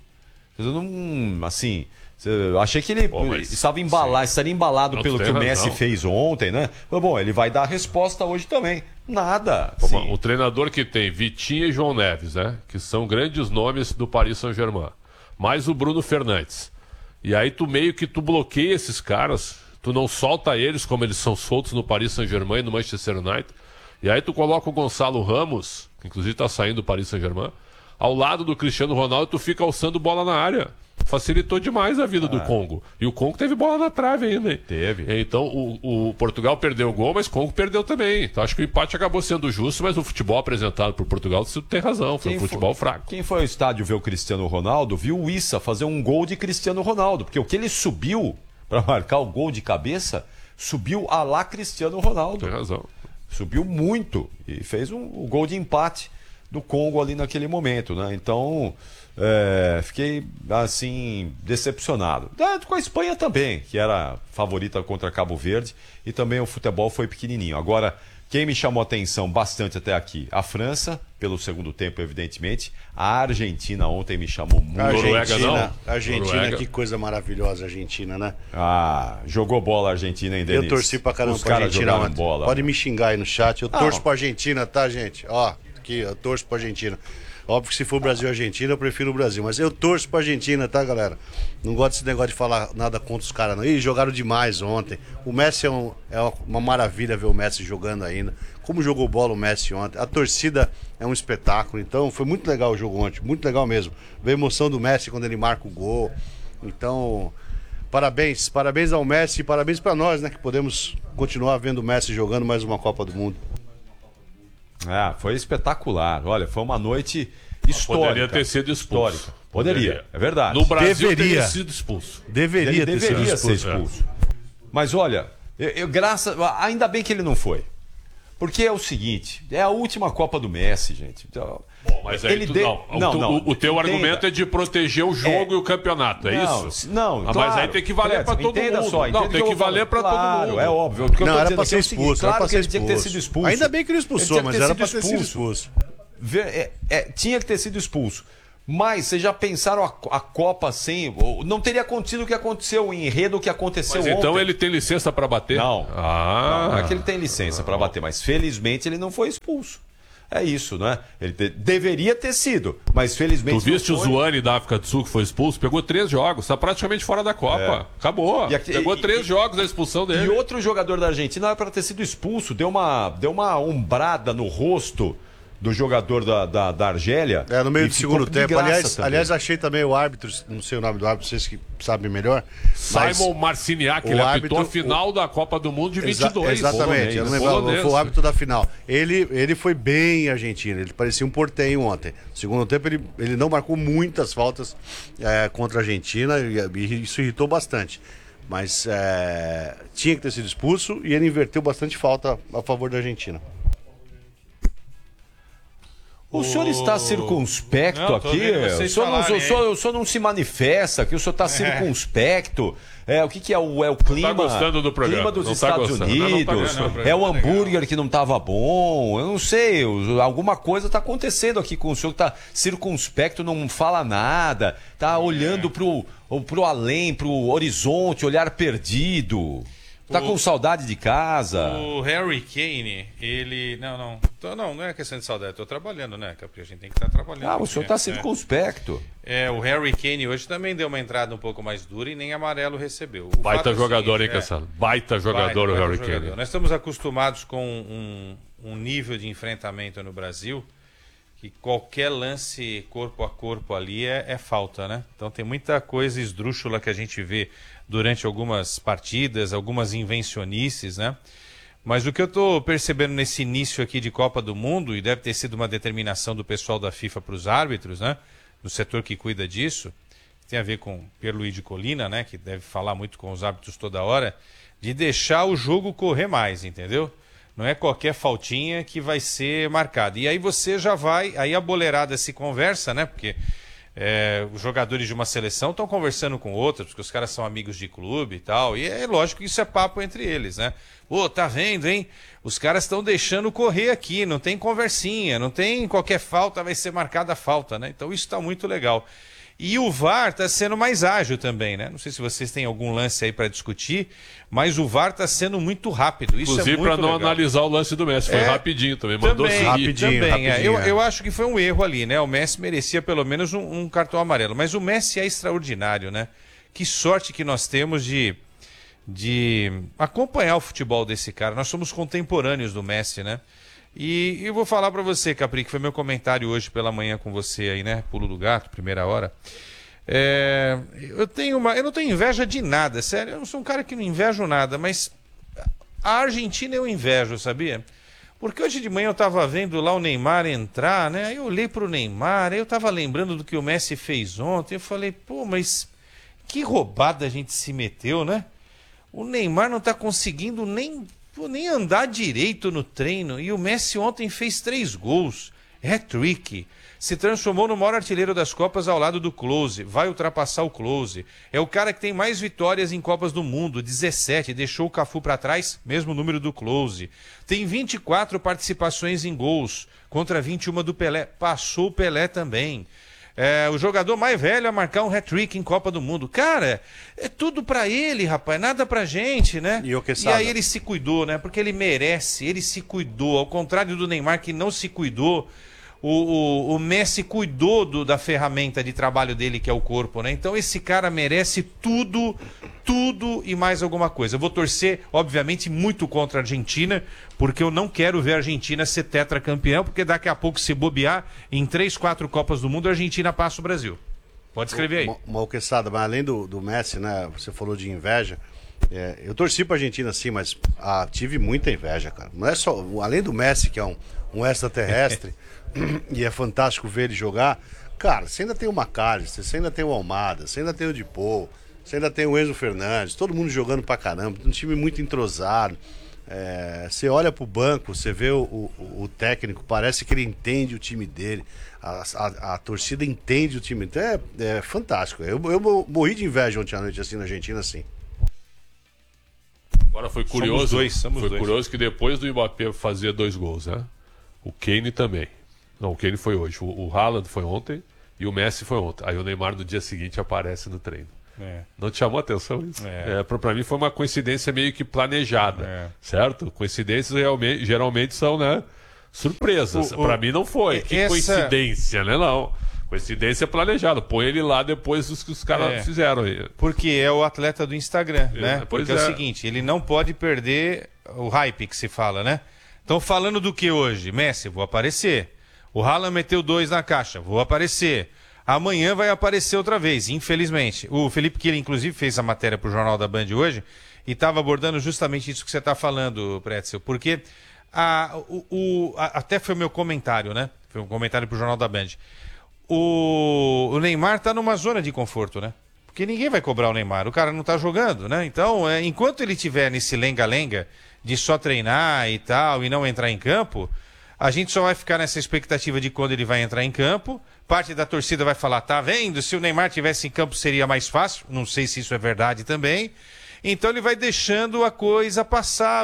Assim, eu achei que ele estaria embalado Não, pelo que o Messi fez ontem, né? Mas, bom, ele vai dar a resposta hoje também. Nada. O treinador que tem Vitinha e João Neves, né? Que são grandes nomes do Paris Saint-Germain. Mais o Bruno Fernandes. E aí tu meio que bloqueia esses caras, tu não solta eles como eles são soltos no Paris Saint-Germain e no Manchester United. E aí tu coloca o Gonçalo Ramos, que inclusive tá saindo do Paris Saint-Germain, ao lado do Cristiano Ronaldo, tu fica alçando bola na área. Facilitou demais a vida do Congo. E o Congo teve bola na trave ainda, hein? Teve. Então o Portugal perdeu o gol, mas o Congo perdeu também. Então acho que o empate acabou sendo justo, mas o futebol apresentado por Portugal tem razão, foi um futebol fraco. Quem foi ao estádio ver o Cristiano Ronaldo viu o Issa fazer um gol de Cristiano Ronaldo, porque o que ele subiu para marcar o gol de cabeça, subiu a lá Cristiano Ronaldo. Tem razão. Subiu muito e fez o gol de empate do Congo ali naquele momento, né? Então, fiquei, assim, decepcionado. Com a Espanha também, que era favorita contra Cabo Verde, e também o futebol foi pequenininho. Agora, quem me chamou a atenção bastante até aqui? A França, pelo segundo tempo, evidentemente. A Argentina ontem me chamou muito. Argentina, que coisa maravilhosa a Argentina, né? Jogou bola a Argentina, hein, Denis? Eu torci pra caramba pra Argentina. Bola. Pode me xingar aí no chat, eu torço pra Argentina, tá, gente? Aqui, eu torço pra Argentina. Óbvio que se for Brasil e Argentina, eu prefiro o Brasil. Mas eu torço pra Argentina, tá, galera? Não gosto desse negócio de falar nada contra os caras, não. Ih, jogaram demais ontem. O Messi é uma maravilha ver o Messi jogando ainda. Como jogou bola o Messi ontem. A torcida é um espetáculo. Então, foi muito legal o jogo ontem. Muito legal mesmo. Ver a emoção do Messi quando ele marca o gol. Então, Parabéns ao Messi, parabéns para nós, né? Que podemos continuar vendo o Messi jogando mais uma Copa do Mundo. Foi espetacular. Olha, foi uma noite histórica. Poderia ter sido expulso. Histórica. Poderia, é verdade. No Brasil teria sido expulso. Deveria ser expulso. Mas olha, ainda bem que ele não foi. Porque é o seguinte, é a última Copa do Messi, gente. Então, mas aí o teu argumento é de proteger o jogo e o campeonato, é isso? Não, claro, mas aí tem que valer para todo mundo. Tem que valer para todo mundo. É óbvio. Não, era para ser expulso. Claro que ele tinha que ter sido expulso. Ainda bem que ele expulsou, mas era para ter sido expulso. Tinha que ter sido expulso. Mas vocês já pensaram a Copa sem... Não teria acontecido o que aconteceu, o enredo que aconteceu ontem. Então ele tem licença para bater? Não. Não é que ele tem licença para bater, mas felizmente ele não foi expulso. É isso, né? Ele deveria ter sido, mas felizmente Tu viste o Zuani da África do Sul que foi expulso? Pegou 3 jogos, está praticamente fora da Copa. Acabou. Pegou 3 jogos da expulsão dele. E outro jogador da Argentina era para ter sido expulso, deu uma umbrada no rosto do jogador da Argélia. No meio do segundo tempo. Aliás, achei também o árbitro, não sei o nome do árbitro, vocês que sabem melhor. Simon Marciniak, ele apitou a final da Copa do Mundo de 22. Exatamente, eu não lembro, foi o árbitro da final. Ele foi bem argentino, ele parecia um porteio ontem. No segundo tempo ele não marcou muitas faltas contra a Argentina e isso irritou bastante. Mas tinha que ter sido expulso e ele inverteu bastante falta a favor da Argentina. O senhor está circunspecto aqui? O senhor não se manifesta aqui, o senhor está circunspecto. O que é o clima? Não tá gostando do programa. Clima dos Estados Unidos. É o hambúrguer que não estava bom. Eu não sei, alguma coisa está acontecendo aqui com o senhor que está circunspecto, não fala nada, está olhando pro além, pro horizonte, olhar perdido. Tá com saudade de casa? O Harry Kane, ele... Não é questão de saudade. Tô trabalhando, né, Capri? A gente tem que estar trabalhando. O senhor tá circunspecto. O Harry Kane hoje também deu uma entrada um pouco mais dura e nem amarelo recebeu. Baita jogador, hein, Cassano? Baita jogador o Harry Kane. Nós estamos acostumados com um nível de enfrentamento no Brasil que qualquer lance corpo a corpo ali é falta, né? Então tem muita coisa esdrúxula que a gente vê durante algumas partidas, algumas invencionices, né? Mas o que eu estou percebendo nesse início aqui de Copa do Mundo, e deve ter sido uma determinação do pessoal da FIFA para os árbitros, né? Do setor que cuida disso, tem a ver com Pierluigi Collina, né? Que deve falar muito com os árbitros toda hora, de deixar o jogo correr mais, entendeu? Não é qualquer faltinha que vai ser marcada. E aí você já vai... Aí a boleirada se conversa, né? Porque os jogadores de uma seleção estão conversando com outros, porque os caras são amigos de clube e tal. E é lógico que isso é papo entre eles, né? Tá vendo, hein? Os caras estão deixando correr aqui, não tem conversinha, não tem qualquer falta, vai ser marcada a falta, né? Então isso está muito legal. E o VAR está sendo mais ágil também, né? Não sei se vocês têm algum lance aí para discutir, mas o VAR está sendo muito rápido. Isso inclusive para não analisar o lance do Messi, foi rapidinho também, mandou seguir. Rapidinho. Eu acho que foi um erro ali, né? O Messi merecia pelo menos um cartão amarelo, mas o Messi é extraordinário, né? Que sorte que nós temos de acompanhar o futebol desse cara. Nós somos contemporâneos do Messi, né? E eu vou falar para você, Capri, que foi meu comentário hoje pela manhã com você aí, né? Pulo do gato, primeira hora. Eu não tenho inveja de nada, sério. Eu não sou um cara que não invejo nada, mas a Argentina eu invejo, sabia? Porque hoje de manhã eu estava vendo lá o Neymar entrar, né? Aí eu olhei pro Neymar, aí eu estava lembrando do que o Messi fez ontem. Eu falei, mas que roubada a gente se meteu, né? O Neymar não está conseguindo nem andar direito no treino. E o Messi ontem fez 3 gols. Hat-trick. Se transformou no maior artilheiro das Copas ao lado do Klose. Vai ultrapassar o Klose. É o cara que tem mais vitórias em Copas do Mundo. 17. Deixou o Cafu para trás. Mesmo número do Klose. Tem 24 participações em gols. Contra 21 do Pelé. Passou o Pelé também. O jogador mais velho a marcar um hat-trick em Copa do Mundo. Cara, é tudo pra ele, rapaz, nada pra gente, né? E aí ele se cuidou, né? Porque ele merece, ele se cuidou. Ao contrário do Neymar, que não se cuidou, o Messi cuidou da ferramenta de trabalho dele, que é o corpo, né? Então esse cara merece tudo e mais alguma coisa. Eu vou torcer, obviamente, muito contra a Argentina, porque eu não quero ver a Argentina ser tetracampeão, porque daqui a pouco, se bobear, em 3, 4 Copas do Mundo, a Argentina passa o Brasil. Pode escrever aí. Uma alqueçada, mas além do Messi, né? Você falou de inveja. Eu torci pra Argentina sim, mas tive muita inveja, cara. Não é só. Além do Messi, que é um extraterrestre, e é fantástico ver ele jogar. Cara, você ainda tem o McAllister, você ainda tem o Almada, você ainda tem o Dipô, você ainda tem o Enzo Fernandes, todo mundo jogando pra caramba, um time muito entrosado. Você olha pro banco, você vê o técnico, parece que ele entende o time dele, a torcida entende o time. Então é fantástico. Eu morri de inveja ontem à noite assim na Argentina, assim. Agora foi curioso, somos dois. Curioso que depois do Mbappé fazer 2 gols, né? O Kane também. Não, o Kane foi hoje. O Haaland foi ontem e o Messi foi ontem. Aí o Neymar no dia seguinte aparece no treino. Não te chamou a atenção isso? Pra mim foi uma coincidência meio que planejada, certo? Coincidências geralmente são, né, surpresas. Pra mim não foi. Que coincidência, né? Não. Coincidência planejada. Põe ele lá depois dos que os caras fizeram aí. Porque é o atleta do Instagram, né? Porque é o é. seguinte, ele não pode perder o hype que se fala, né? Estão falando do que hoje? Messi, vou aparecer. O Haaland meteu 2 na caixa, vou aparecer. Amanhã vai aparecer outra vez, infelizmente. O Felipe Killing, inclusive, fez a matéria para o Jornal da Band hoje e estava abordando justamente isso que você está falando, Pretzel. Porque até foi o meu comentário, né? Foi um comentário para o Jornal da Band. O Neymar está numa zona de conforto, né? Porque ninguém vai cobrar o Neymar, o cara não está jogando, né? Então, enquanto ele estiver nesse lenga-lenga de só treinar e tal e não entrar em campo, a gente só vai ficar nessa expectativa de quando ele vai entrar em campo. Parte da torcida vai falar, tá vendo? Se o Neymar tivesse em campo seria mais fácil. Não sei se isso é verdade também. Então ele vai deixando a coisa passar,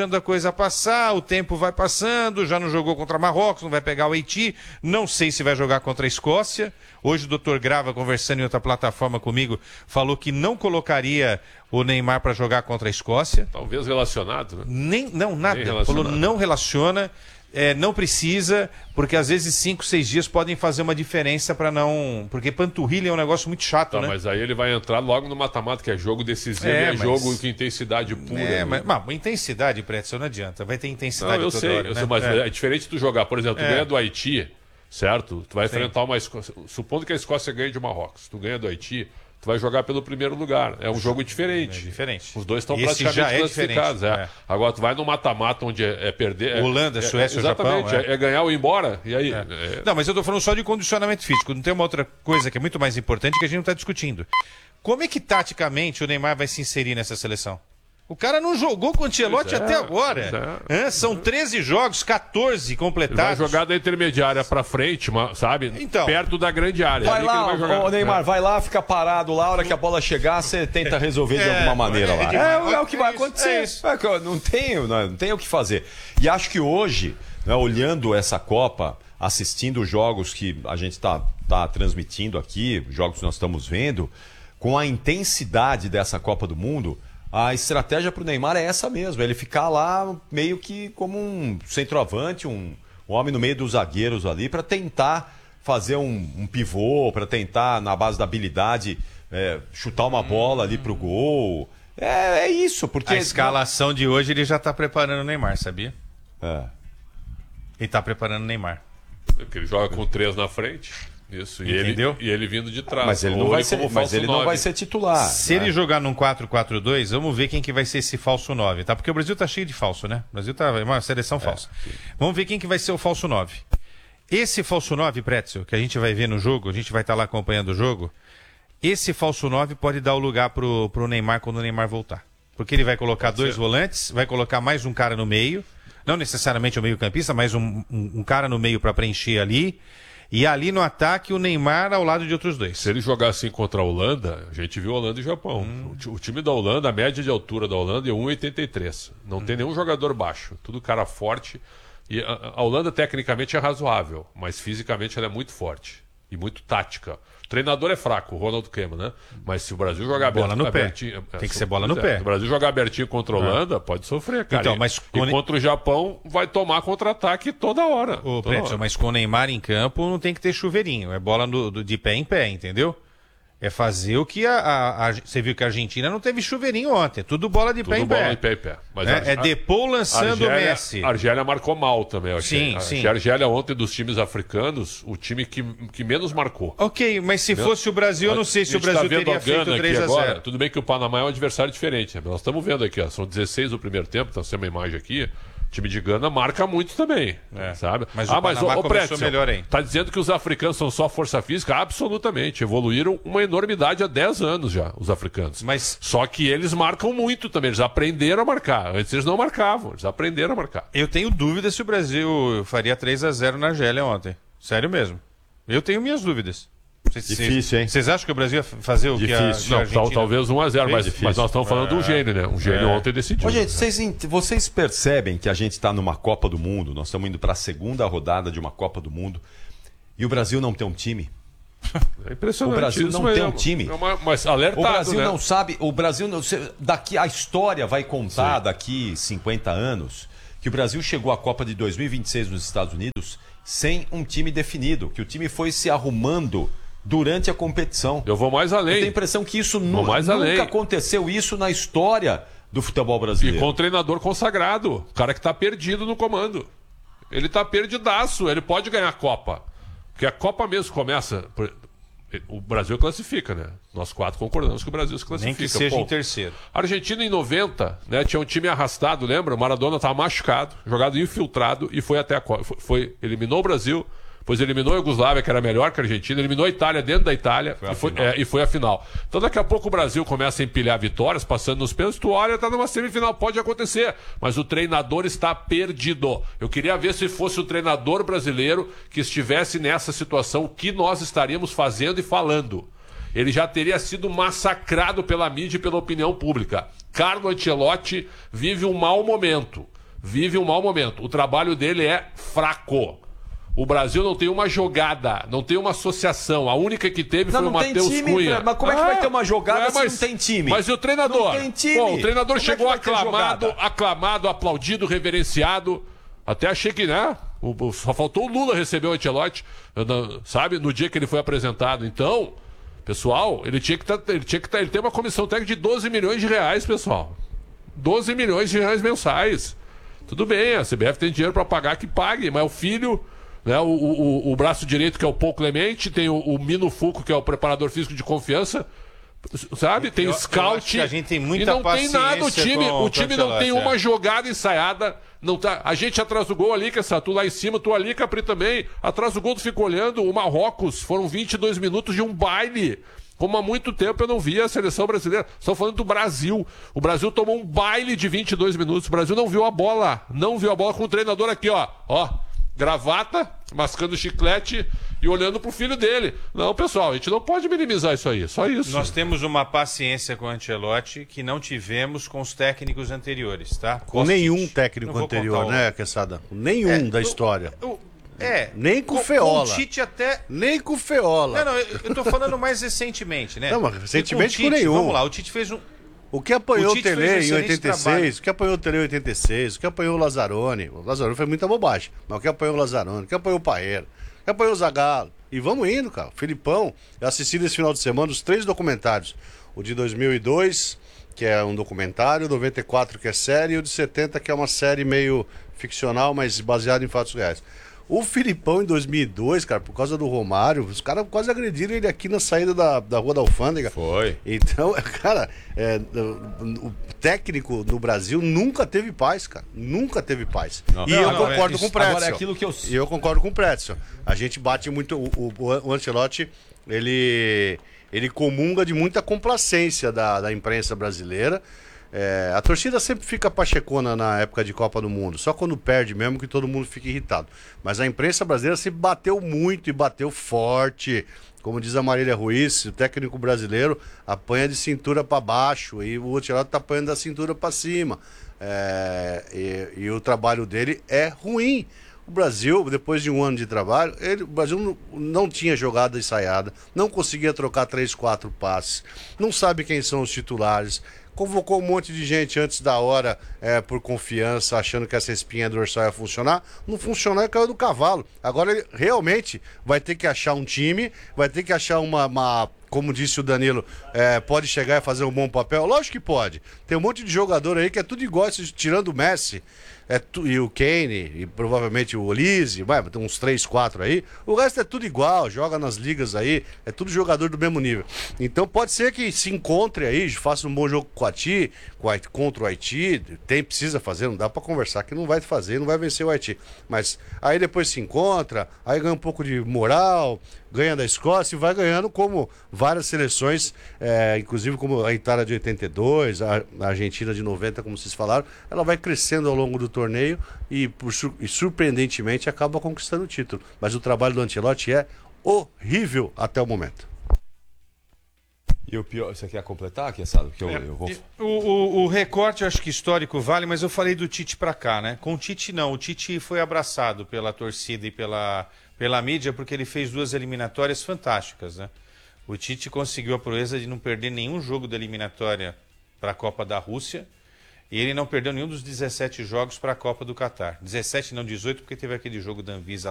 o tempo vai passando, já não jogou contra Marrocos, não vai pegar o Haiti, não sei se vai jogar contra a Escócia. Hoje o Dr. Grava, conversando em outra plataforma comigo, falou que não colocaria o Neymar para jogar contra a Escócia. Talvez relacionado, né? Não, nada. Falou não relaciona. Não precisa, porque às vezes 5, 6 dias podem fazer uma diferença para não... Porque panturrilha é um negócio muito chato, né? Mas aí ele vai entrar logo no mata-mata, que é jogo decisivo, jogo com intensidade pura. Mas intensidade, Pretzel, não adianta. Vai ter intensidade toda hora, né? Mas é diferente tu jogar. Por exemplo, tu ganha do Haiti, certo? Tu vai enfrentar uma Escócia... Supondo que a Escócia ganhe de Marrocos. Tu ganha do Haiti... Tu vai jogar pelo primeiro lugar. É um jogo diferente. Diferente. Os dois estão praticamente classificados. Agora, tu vai no mata-mata onde é perder. Holanda, Suécia, Japão. É ganhar ou ir embora. E aí? Não, mas eu estou falando só de condicionamento físico. Não tem uma outra coisa que é muito mais importante que a gente não está discutindo. Como é que, taticamente, o Neymar vai se inserir nessa seleção? O cara não jogou com o Ancelotti até agora. São 13 jogos, 14 completados. Ele vai jogar da intermediária pra frente, sabe? Então, perto da grande área. Vai lá, o Neymar, vai lá, fica parado lá, a hora que a bola chegar, você tenta resolver de alguma maneira lá. É o que vai acontecer. Não tem o que fazer. E acho que hoje, né, olhando essa Copa, assistindo os jogos que a gente tá transmitindo aqui, jogos que nós estamos vendo, com a intensidade dessa Copa do Mundo, a estratégia para o Neymar é essa mesmo, ele ficar lá meio que como um centroavante, um homem no meio dos zagueiros ali, para tentar fazer um pivô, para tentar, na base da habilidade, chutar uma bola ali pro gol. É isso, porque... A escalação de hoje ele já está preparando o Neymar, sabia? Ele está preparando o Neymar. Porque ele joga com 3 na frente. Isso, entendeu? E ele vindo de trás. Mas ele não vai ser titular. Se ele jogar num 4-4-2, vamos ver quem que vai ser esse falso 9, tá? Porque o Brasil tá cheio de falso, né? O Brasil tá uma seleção falsa. Vamos ver quem que vai ser o falso 9. Esse falso 9, Pretzel, que a gente vai ver no jogo, a gente vai estar lá acompanhando o jogo, esse falso 9 pode dar o lugar pro Neymar quando o Neymar voltar. Porque ele vai colocar 2 volantes, vai colocar mais um cara no meio, não necessariamente o meio-campista, mas um cara no meio para preencher ali. E ali no ataque, o Neymar ao lado de outros 2. Se ele jogar assim contra a Holanda, a gente viu Holanda e Japão. O time da Holanda, a média de altura da Holanda é 1,83. Não tem nenhum jogador baixo. Tudo cara forte. E a Holanda, tecnicamente, é razoável. Mas fisicamente ela é muito forte. E muito tática. O treinador é fraco, o Ronald Koeman, né? Mas se o Brasil jogar abertinho... Tem que ser bola no pé. Se o Brasil jogar abertinho contra a Holanda, pode sofrer, cara. Então, mas e contra o Japão, vai tomar contra-ataque toda hora. Mas com o Neymar em campo, não tem que ter chuveirinho. É bola de pé em pé, entendeu? É fazer o que você viu que a Argentina não teve chuveirinho ontem. Tudo bola de pé em pé. Mas é Depou lançando o Messi. A Argélia marcou mal também, eu achei. Sim. A Argélia ontem, dos times africanos, o time que menos marcou. Ok, mas se fosse o Brasil, eu não sei se o Brasil teria feito 3-0. Tudo bem que o Panamá é um adversário diferente. Nós estamos vendo aqui, são 16 do primeiro tempo, está sendo uma imagem aqui. O time de Gana marca muito também, sabe? Mas o Panamá começou melhor, hein? Tá dizendo que os africanos são só força física? Absolutamente. Evoluíram uma enormidade há 10 anos já, os africanos. Só que eles marcam muito também. Eles aprenderam a marcar. Antes eles não marcavam, eles aprenderam a marcar. Eu tenho dúvida se o Brasil faria 3-0 na Argélia ontem. Sério mesmo. Eu tenho minhas dúvidas. Difícil, hein? Vocês acham que o Brasil ia fazer o que a Argentina... Talvez 1-0, mas nós estamos falando de um gênio, né? Um gênio ontem decidiu. Ô, gente, vocês percebem que a gente está numa Copa do Mundo, nós estamos indo para a segunda rodada de uma Copa do Mundo, e o Brasil não tem um time? É impressionante. O Brasil não tem um time. Mas alertado, o Brasil né? não sabe, o Brasil não, daqui a história vai contar daqui 50 anos que o Brasil chegou à Copa de 2026 nos Estados Unidos sem um time definido, que o time foi se arrumando durante a competição. Eu vou mais além. Eu tenho a impressão que isso nunca aconteceu isso na história do futebol brasileiro. E com um treinador consagrado, o cara que está perdido no comando. Ele está perdidaço, ele pode ganhar a Copa. Porque a Copa mesmo começa... O Brasil classifica, né? Nós 4 concordamos que o Brasil se classifica. Nem que seja em terceiro. A Argentina em 90, né? Tinha um time arrastado, lembra? O Maradona estava machucado, jogado infiltrado e foi até a Copa. Eliminou o Brasil, depois eliminou a Iugoslávia, que era melhor que a Argentina, eliminou a Itália dentro da Itália e foi a final. Então daqui a pouco o Brasil começa a empilhar vitórias, passando nos pênaltis, tu olha, tá numa semifinal, pode acontecer, mas o treinador está perdido. Eu queria ver se fosse o treinador brasileiro que estivesse nessa situação, o que nós estaríamos fazendo e falando. Ele já teria sido massacrado pela mídia e pela opinião pública. Carlo Ancelotti vive um mau momento. O trabalho dele é fraco. O Brasil não tem uma jogada, não tem uma associação. A única que teve foi o Matheus Cunha. Mas como é que vai ter uma jogada se não tem time? Mas e o treinador? Não tem time. Bom, o treinador como chegou aclamado, aplaudido, reverenciado. Até achei que, né? Só faltou o Lula receber o Ancelotti, sabe? No dia que ele foi apresentado. Então, pessoal, ele tem uma comissão técnica de 12 milhões de reais, pessoal. 12 milhões de reais mensais. Tudo bem, a CBF tem dinheiro para pagar, que pague, mas o filho... Né, o braço direito, que é o Paul Clemente, tem o Mino Fuco, que é o preparador físico de confiança, sabe? Tem scout. A gente tem muita e não tem nada o time. O time não tem uma jogada ensaiada. Não tá, a gente atrasa o gol ali, tu lá em cima, tu ali, Capri também. Atrasa o gol, tu fica olhando. O Marrocos, foram 22 minutos de um baile. Como há muito tempo eu não via a seleção brasileira. Estou falando do Brasil. O Brasil tomou um baile de 22 minutos. O Brasil não viu a bola. Não viu a bola com o treinador aqui, ó. Gravata, mascando chiclete e olhando pro filho dele. Não, pessoal, a gente não pode minimizar isso aí, só isso. Nós temos uma paciência com o Ancelotti que não tivemos com os técnicos anteriores, tá? Com nenhum técnico anterior, né, Quesada? Nenhum da história. Nem com o Feola. Com o Tite até... Nem com o Feola. Não, eu tô falando mais recentemente, né? Não, mas recentemente com nenhum. Vamos lá, o Tite fez um... O que apanhou o Tele em 86, o que apanhou o Tele em 86, o que apanhou o Lazzaroni foi muita bobagem, mas o que apanhou o Lazzaroni, o que apanhou o Paeiro, o que apanhou o Zagallo, e vamos indo, cara. O Filipão, eu assisti nesse final de semana os 3 documentários, o de 2002, que é um documentário, o 94, que é série, e o de 70, que é uma série meio ficcional, mas baseada em fatos reais. O Filipão, em 2002, cara, por causa do Romário, os caras quase agrediram ele aqui na saída da Rua da Alfândega. Foi. Então, cara, o técnico no Brasil nunca teve paz, cara. Nunca teve paz. E eu concordo com o Pretzel. Agora é aquilo que E eu concordo com o Pretzel. A gente bate muito... O Ancelotti, ele comunga de muita complacência da imprensa brasileira. A torcida sempre fica pachecona na época de Copa do Mundo, só quando perde mesmo que todo mundo fica irritado. Mas a imprensa brasileira sempre bateu muito e bateu forte. Como diz a Marília Ruiz, o técnico brasileiro apanha de cintura para baixo e o Ancelotti tá apanhando da cintura para cima. E o trabalho dele é ruim. O Brasil, depois de um ano de trabalho, o Brasil não tinha jogada ensaiada, não conseguia trocar 3, 4 passes, não sabe quem são os titulares. Convocou um monte de gente antes da hora por confiança, achando que essa espinha dorsal ia funcionar. Não funcionou e caiu do cavalo. Agora ele realmente vai ter que achar um time, vai ter que achar uma como disse o Danilo, pode chegar e fazer um bom papel? Lógico que pode. Tem um monte de jogador aí que é tudo igual, tirando o Messi e o Kane, e provavelmente o Olise, tem uns 3, 4 aí. O resto é tudo igual, joga nas ligas aí, é tudo jogador do mesmo nível. Então pode ser que se encontre aí, faça um bom jogo com o Haiti, contra o Haiti, precisa fazer, não dá pra conversar que não vai fazer, não vai vencer o Haiti. Mas aí depois se encontra, aí ganha um pouco de moral, ganha da Escócia e vai ganhando como várias seleções, inclusive como a Itália de 82, a Argentina de 90, como vocês falaram, ela vai crescendo ao longo do torneio e surpreendentemente acaba conquistando o título. Mas o trabalho do Ancelotti é horrível até o momento. E o pior, você quer completar aqui, Assado? Eu vou... O recorte, eu acho que histórico vale, mas eu falei do Tite pra cá, né? Com o Tite não, o Tite foi abraçado pela torcida e pela mídia porque ele fez 2 eliminatórias fantásticas, né? O Tite conseguiu a proeza de não perder nenhum jogo da eliminatória para a Copa da Rússia e ele não perdeu nenhum dos 17 jogos para a Copa do Catar. 17 não, 18, porque teve aquele jogo da Anvisa